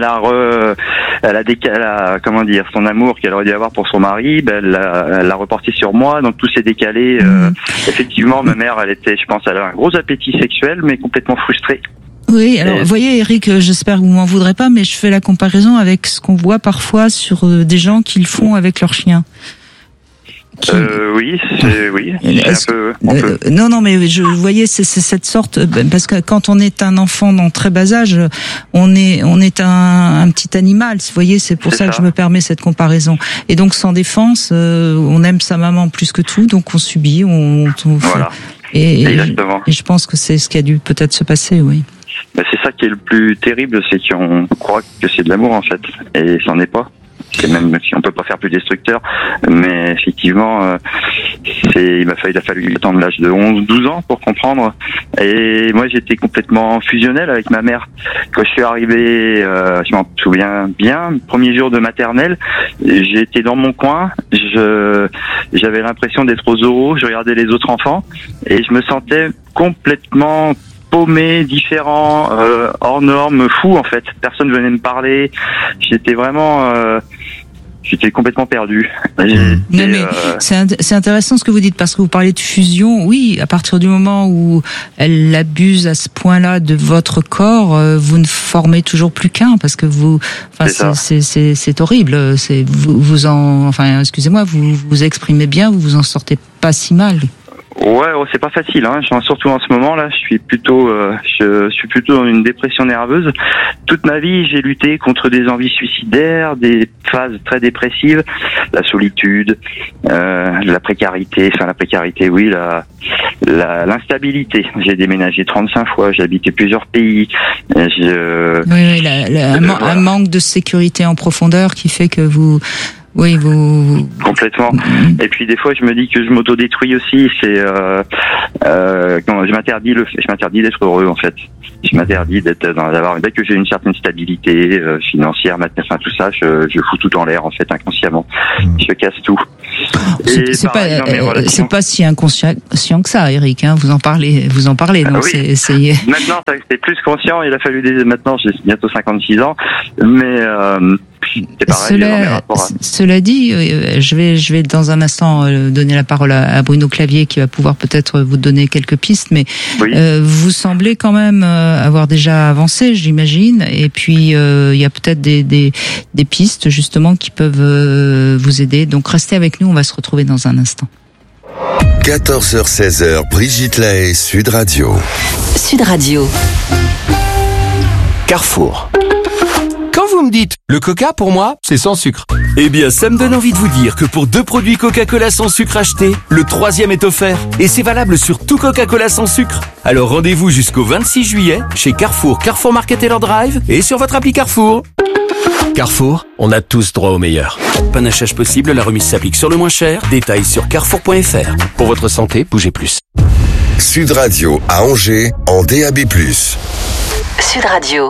a comment dire, son amour qu'elle aurait dû avoir pour son mari, elle l'a reporté sur moi, donc tout s'est décalé. Effectivement, ma mère, elle avait un gros appétit sexuel, mais complètement frustrée. Oui, alors vous voyez, Eric, j'espère que vous m'en voudrez pas, mais je fais la comparaison avec ce qu'on voit parfois sur des gens qui le font avec leurs chiens. Oui, c'est un peu. Non, mais vous voyez, c'est cette sorte, parce que quand on est un enfant dans très bas âge, on est un petit animal. Vous voyez, c'est pour ça que je me permets cette comparaison. Et donc, sans défense, on aime sa maman plus que tout, donc on subit, voilà. Et je pense que c'est ce qui a dû peut-être se passer, oui. C'est ça qui est le plus terrible, c'est qu'on croit que c'est de l'amour en fait, et c'en est pas. Et même si on peut pas faire plus destructeur, mais effectivement, il a fallu attendre l'âge de 11-12 ans pour comprendre. Et moi, j'étais complètement fusionnel avec ma mère. Quand je suis arrivé, je m'en souviens bien, le premier jour de maternelle, j'étais dans mon coin, j'avais l'impression d'être aux oraux, je regardais les autres enfants, et je me sentais complètement paumé, différent, hors norme, fou en fait. Personne venait me parler. J'étais vraiment... J'étais complètement perdu. Non, mais c'est intéressant ce que vous dites, parce que vous parlez de fusion. Oui, à partir du moment où elle abuse à ce point-là de votre corps, vous ne formez toujours plus qu'un, parce que vous, enfin, c'est horrible. Excusez-moi, vous vous exprimez bien, vous en sortez pas si mal. Ouais, c'est pas facile, hein. Surtout en ce moment là, je suis plutôt dans une dépression nerveuse. Toute ma vie, j'ai lutté contre des envies suicidaires, des phases très dépressives, la solitude, la précarité, oui, l'instabilité. J'ai déménagé 35 fois, j'ai habité plusieurs pays. Un manque de sécurité en profondeur qui fait que vous... Oui, vous... Complètement. Et puis des fois, je me dis que je m'autodétruis aussi. Je m'interdis d'être heureux en fait. Je m'interdis dès que j'ai une certaine stabilité financière, enfin tout ça, je fous tout en l'air en fait inconsciemment. Je casse tout. C'est pas si inconscient que ça, Eric. Hein, vous en parlez. Donc oui. Maintenant, c'est plus conscient. Il a fallu maintenant, j'ai bientôt 56 ans, mais c'est pareil. Cela dit, je vais dans un instant donner la parole à Bruno Clavier qui va pouvoir peut-être vous donner quelques pistes, mais vous semblez quand même avoir déjà avancé, j'imagine, et puis il y a peut-être des pistes justement qui peuvent vous aider. Donc restez avec nous, on va se retrouver dans un instant. 14h-16h, Brigitte Lahaie, Sud Radio. Sud Radio. Carrefour. Quand vous me dites, le coca pour moi, c'est sans sucre. Eh bien, ça me donne envie de vous dire que pour 2 produits Coca-Cola sans sucre achetés, le 3e est offert. Et c'est valable sur tout Coca-Cola sans sucre. Alors rendez-vous jusqu'au 26 juillet chez Carrefour, Carrefour Market Taylor Drive et sur votre appli Carrefour. Carrefour, on a tous droit au meilleur. Panachage possible, la remise s'applique sur le moins cher. Détails sur carrefour.fr. Pour votre santé, bougez plus. Sud Radio à Angers en DAB+. Sud Radio.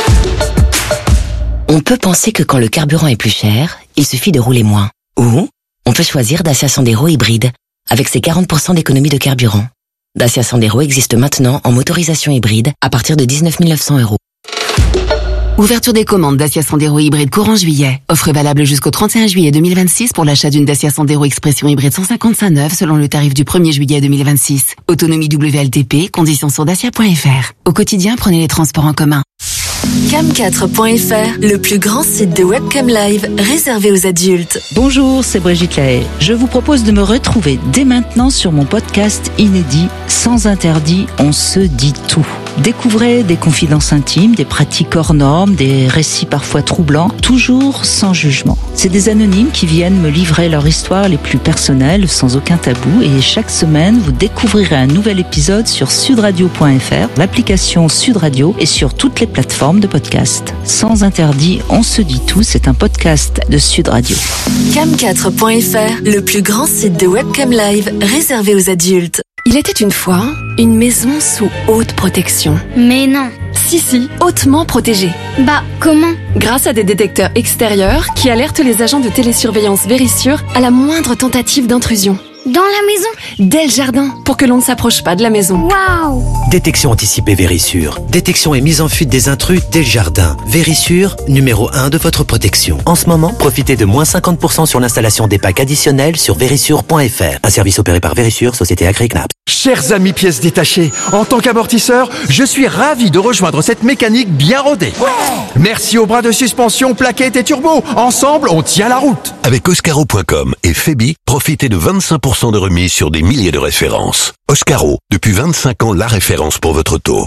On peut penser que quand le carburant est plus cher, il suffit de rouler moins. Ou on peut choisir Dacia Sandero hybride, avec ses 40% d'économie de carburant. Dacia Sandero existe maintenant en motorisation hybride à partir de 19 900 €. Ouverture des commandes Dacia Sandero hybride courant juillet. Offre valable jusqu'au 31 juillet 2026 pour l'achat d'une Dacia Sandero Expression hybride 155 neuve selon le tarif du 1er juillet 2026. Autonomie WLTP, conditions sur dacia.fr. Au quotidien, prenez les transports en commun. Cam4.fr, le plus grand site de webcam live réservé aux adultes. Bonjour, c'est Brigitte Lahaie. Je vous propose de me retrouver dès maintenant sur mon podcast inédit Sans interdit, on se dit tout. Découvrez des confidences intimes, des pratiques hors normes, des récits parfois troublants, toujours sans jugement. C'est des anonymes qui viennent me livrer leur histoire les plus personnelles, sans aucun tabou, et chaque semaine, vous découvrirez un nouvel épisode sur sudradio.fr, l'application Sud Radio et sur toutes les plateformes de podcast. Sans interdit, on se dit tout, c'est un podcast de Sud Radio. Cam4.fr, le plus grand site de webcam live réservé aux adultes. Il était une fois une maison sous haute protection. Mais non. Si, hautement protégée. Bah, comment? Grâce à des détecteurs extérieurs qui alertent les agents de télésurveillance Vérissure à la moindre tentative d'intrusion. Dans la maison? Dès le jardin, pour que l'on ne s'approche pas de la maison. Waouh! Détection anticipée Vérissure. Détection et mise en fuite des intrus dès le jardin. Vérissure, numéro 1 de votre protection. En ce moment, profitez de moins 50% sur l'installation des packs additionnels sur vérissure.fr. Un service opéré par Vérissure, société Agri-Knapp. Chers amis pièces détachées, en tant qu'amortisseur, je suis ravi de rejoindre cette mécanique bien rodée. Merci aux bras de suspension, plaquettes et turbo. Ensemble, on tient la route. Avec Oscaro.com et Febi, profitez de 25% de remise sur des milliers de références. Oscaro, depuis 25 ans, la référence pour votre auto.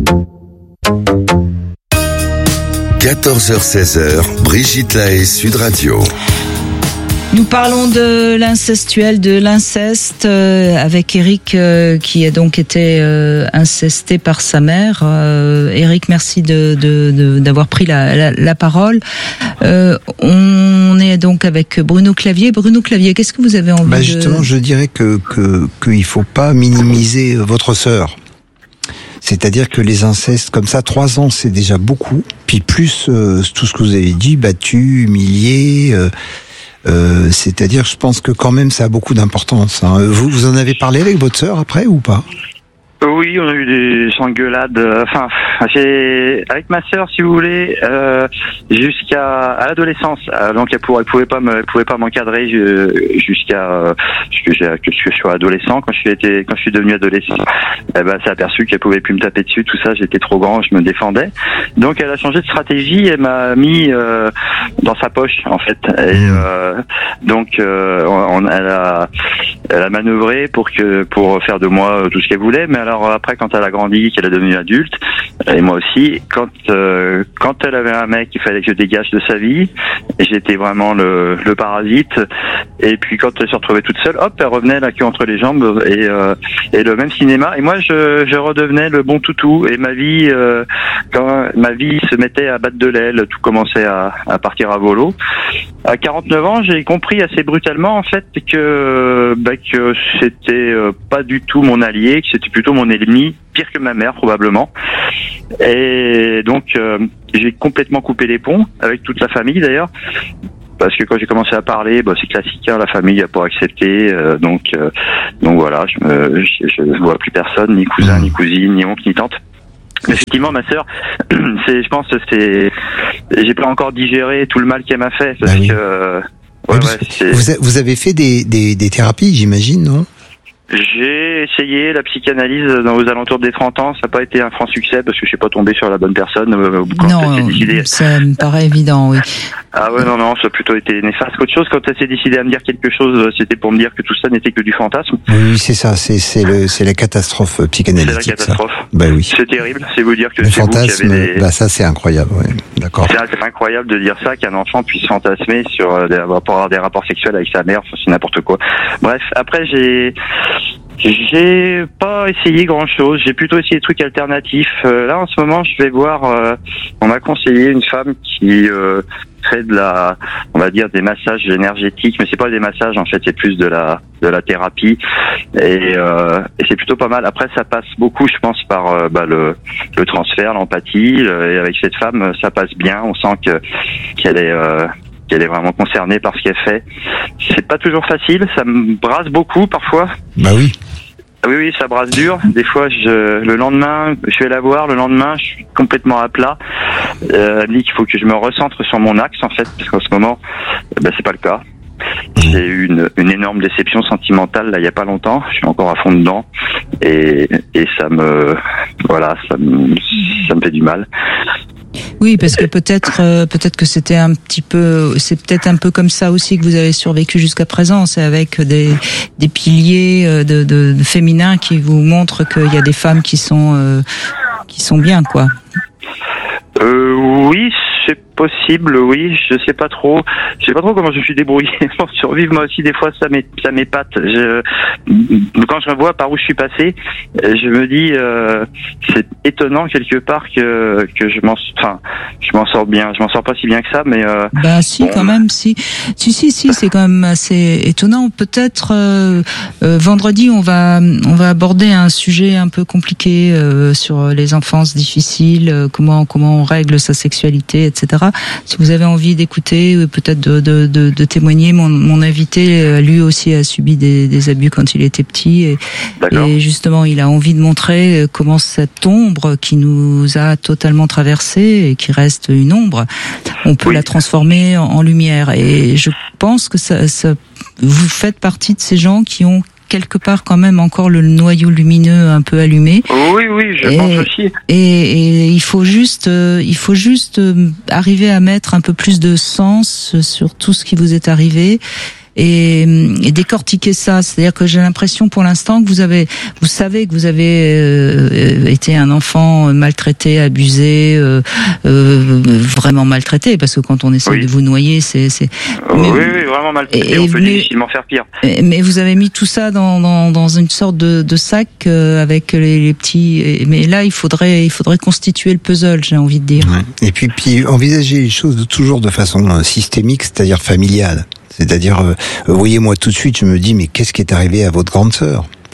14h-16h, Brigitte Lahaie, Sud Radio. Nous parlons de l'incestuel, de l'inceste, avec Eric qui a donc été incesté par sa mère. Eric, merci d'avoir pris la parole. On est donc avec Bruno Clavier. Bruno Clavier, qu'est-ce que vous avez envie de... Justement, je dirais qu'il faut pas minimiser votre sœur. C'est-à-dire que les incestes comme ça, 3 ans, c'est déjà beaucoup. Puis plus tout ce que vous avez dit, battu, humilié... c'est-à-dire, je pense que quand même, ça a beaucoup d'importance. Hein. Vous en avez parlé avec votre sœur après ou pas? Oui, on a eu des engueulades. Enfin, avec ma sœur, si vous voulez, jusqu'à l'adolescence. Donc elle pouvait pas m'encadrer jusqu'à que je sois adolescent. Quand je suis devenu adolescent, elle s'est aperçue qu'elle pouvait plus me taper dessus. Tout ça, j'étais trop grand, je me défendais. Donc elle a changé de stratégie. Elle m'a mis dans sa poche, en fait. Et donc elle a manœuvré pour faire de moi tout ce qu'elle voulait. Mais alors après, quand elle a grandi, qu'elle est devenue adulte, et moi aussi, quand elle avait un mec, il fallait que je dégage de sa vie. J'étais vraiment le parasite. Et puis quand elle se retrouvait toute seule, hop, elle revenait la queue entre les jambes et le même cinéma. Et moi, je redevenais le bon toutou. Et ma vie, quand ma vie se mettait à battre de l'aile, tout commençait à partir à volo. À 49 ans, j'ai compris assez brutalement en fait que c'était pas du tout mon allié, que c'était plutôt mon ennemi, pire que ma mère probablement. Et donc j'ai complètement coupé les ponts avec toute la famille d'ailleurs. Parce que quand j'ai commencé à parler, c'est classique, hein, la famille n'a pas accepté, donc voilà, je vois plus personne, ni cousin, ni cousine, ni oncle, ni tante. Mais effectivement, ma sœur, je pense que j'ai pas encore digéré tout le mal qu'elle m'a fait, parce que vous avez fait des thérapies, j'imagine, non? J'ai essayé la psychanalyse aux alentours des 30 ans, ça n'a pas été un franc succès parce que je suis pas tombé sur la bonne personne. Ça me paraît évident, oui. Ah ouais, non, ça a plutôt été néfaste qu'autre chose. Quand elle s'est décidée à me dire quelque chose, c'était pour me dire que tout ça n'était que du fantasme. Oui, c'est ça, c'est la catastrophe psychanalytique. C'est la catastrophe. Ça. Bah oui. C'est terrible, c'est vous dire que le c'est fantasme, vous qui avez ça c'est incroyable, ouais. D'accord. C'est incroyable de dire ça, qu'un enfant puisse fantasmer pour avoir des rapports sexuels avec sa mère, c'est n'importe quoi. Bref, après j'ai pas essayé grand chose, j'ai plutôt essayé des trucs alternatifs. Là en ce moment je vais voir, on m'a conseillé une femme qui fait on va dire des massages énergétiques, mais c'est pas des massages en fait, c'est plus de la thérapie et c'est plutôt pas mal. Après ça passe beaucoup, je pense, par le transfert, l'empathie, et avec cette femme ça passe bien, on sent qu'elle est vraiment concernée par ce qu'elle fait. C'est pas toujours facile, ça me brasse beaucoup parfois. Bah oui. Oui, ça brasse dur. Des fois, le lendemain, je vais la voir. Le lendemain, je suis complètement à plat. Elle me dit qu'il faut que je me recentre sur mon axe, en fait, parce qu'en ce moment, c'est pas le cas. J'ai eu une énorme déception sentimentale là il y a pas longtemps. Je suis encore à fond dedans et ça me fait du mal. Oui, parce que peut-être que c'est peut-être un peu comme ça aussi que vous avez survécu jusqu'à présent. C'est avec des piliers de féminins qui vous montrent qu'il y a des femmes qui sont bien, quoi. Oui, c'est possible, oui, je sais pas trop comment je me suis débrouillé pour survivre. Moi aussi, des fois, ça m'épate. Quand je vois par où je suis passé, je me dis, c'est étonnant quelque part que je m'en sors bien. Je m'en sors pas si bien que ça, mais quand même, si, c'est quand même assez étonnant. Peut-être vendredi, on va aborder un sujet un peu compliqué sur les enfances difficiles, comment on règle sa sexualité, etc. Si vous avez envie d'écouter, peut-être de témoigner, mon invité, lui aussi a subi des abus quand il était petit et justement il a envie de montrer comment cette ombre qui nous a totalement traversé et qui reste une ombre, on peut la transformer en lumière. Et je pense que ça vous faites partie de ces gens qui ont quelque part quand même encore le noyau lumineux un peu allumé. Oui, je pense aussi. Et il faut juste arriver à mettre un peu plus de sens sur tout ce qui vous est arrivé. Et décortiquer ça, c'est-à-dire que j'ai l'impression pour l'instant que vous savez que vous avez été un enfant maltraité, abusé, vraiment maltraité, parce que quand on essaie de vous noyer, c'est. Oui, vraiment maltraité. On peut difficilement faire pire. Mais vous avez mis tout ça dans une sorte de sac avec les petits. Mais là, il faudrait constituer le puzzle, j'ai envie de dire. Ouais. Et puis envisager les choses toujours de façon systémique, c'est-à-dire familiale. C'est-à-dire, voyez-moi tout de suite, je me dis, mais qu'est-ce qui est arrivé à votre grande sœur ?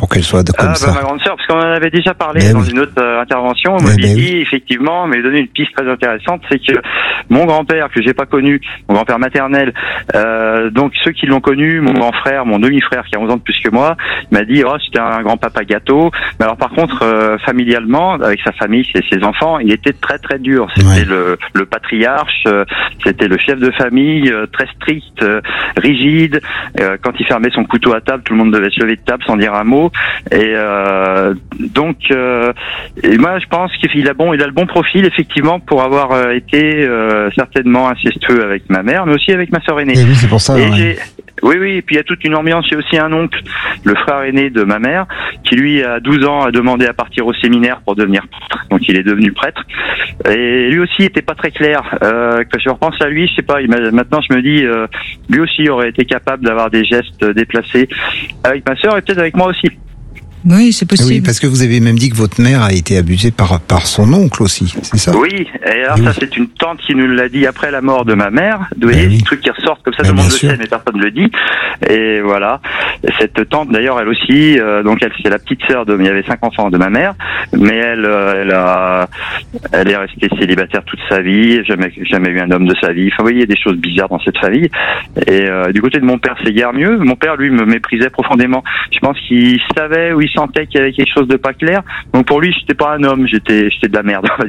pour qu'elle soit comme ça? Ma grande sœur, parce qu'on en avait déjà parlé dans une autre intervention, on m'avait dit effectivement, mais donné une piste très intéressante, c'est que mon grand-père que j'ai pas connu, mon grand-père maternel, donc ceux qui l'ont connu, mon grand frère, mon demi-frère qui a 11 ans de plus que moi, m'a dit c'était un grand-papa gâteau. Mais alors par contre, familialement, avec sa famille, ses enfants, il était très très dur. C'était le patriarche, c'était le chef de famille, très strict, rigide. Quand il fermait son couteau à table, tout le monde devait se lever de table sans dire un mot. Et donc, et moi je pense qu'il a le bon profil effectivement pour avoir été certainement incestueux avec ma mère, mais aussi avec ma sœur aînée. Et oui, c'est pour ça. Oui, et puis il y a toute une ambiance. J'ai aussi un oncle, le frère aîné de ma mère, qui lui, à 12 ans, a demandé à partir au séminaire pour devenir prêtre. Donc il est devenu prêtre. Et lui aussi était pas très clair. Quand je repense à lui, je sais pas, maintenant je me dis, lui aussi aurait été capable d'avoir des gestes déplacés avec ma sœur et peut-être avec moi aussi. Oui, c'est possible. Oui, parce que vous avez même dit que votre mère a été abusée par son oncle aussi, c'est ça? Oui, et alors ça c'est une tante qui nous l'a dit après la mort de ma mère. Vous voyez, des trucs qui ressortent comme ça, tout le monde le sait, mais personne ne le dit. Et voilà, cette tante d'ailleurs, elle aussi, donc elle c'est la petite sœur il y avait 5 enfants de ma mère, mais elle est restée célibataire toute sa vie, jamais eu un homme de sa vie. Enfin, vous voyez, il y a des choses bizarres dans cette famille. Et du côté de mon père, c'est guère mieux. Mon père, lui, me méprisait profondément. Je pense qu'il savait où il sentait qu'il y avait quelque chose de pas clair. Donc pour lui, j'étais pas un homme, j'étais de la merde.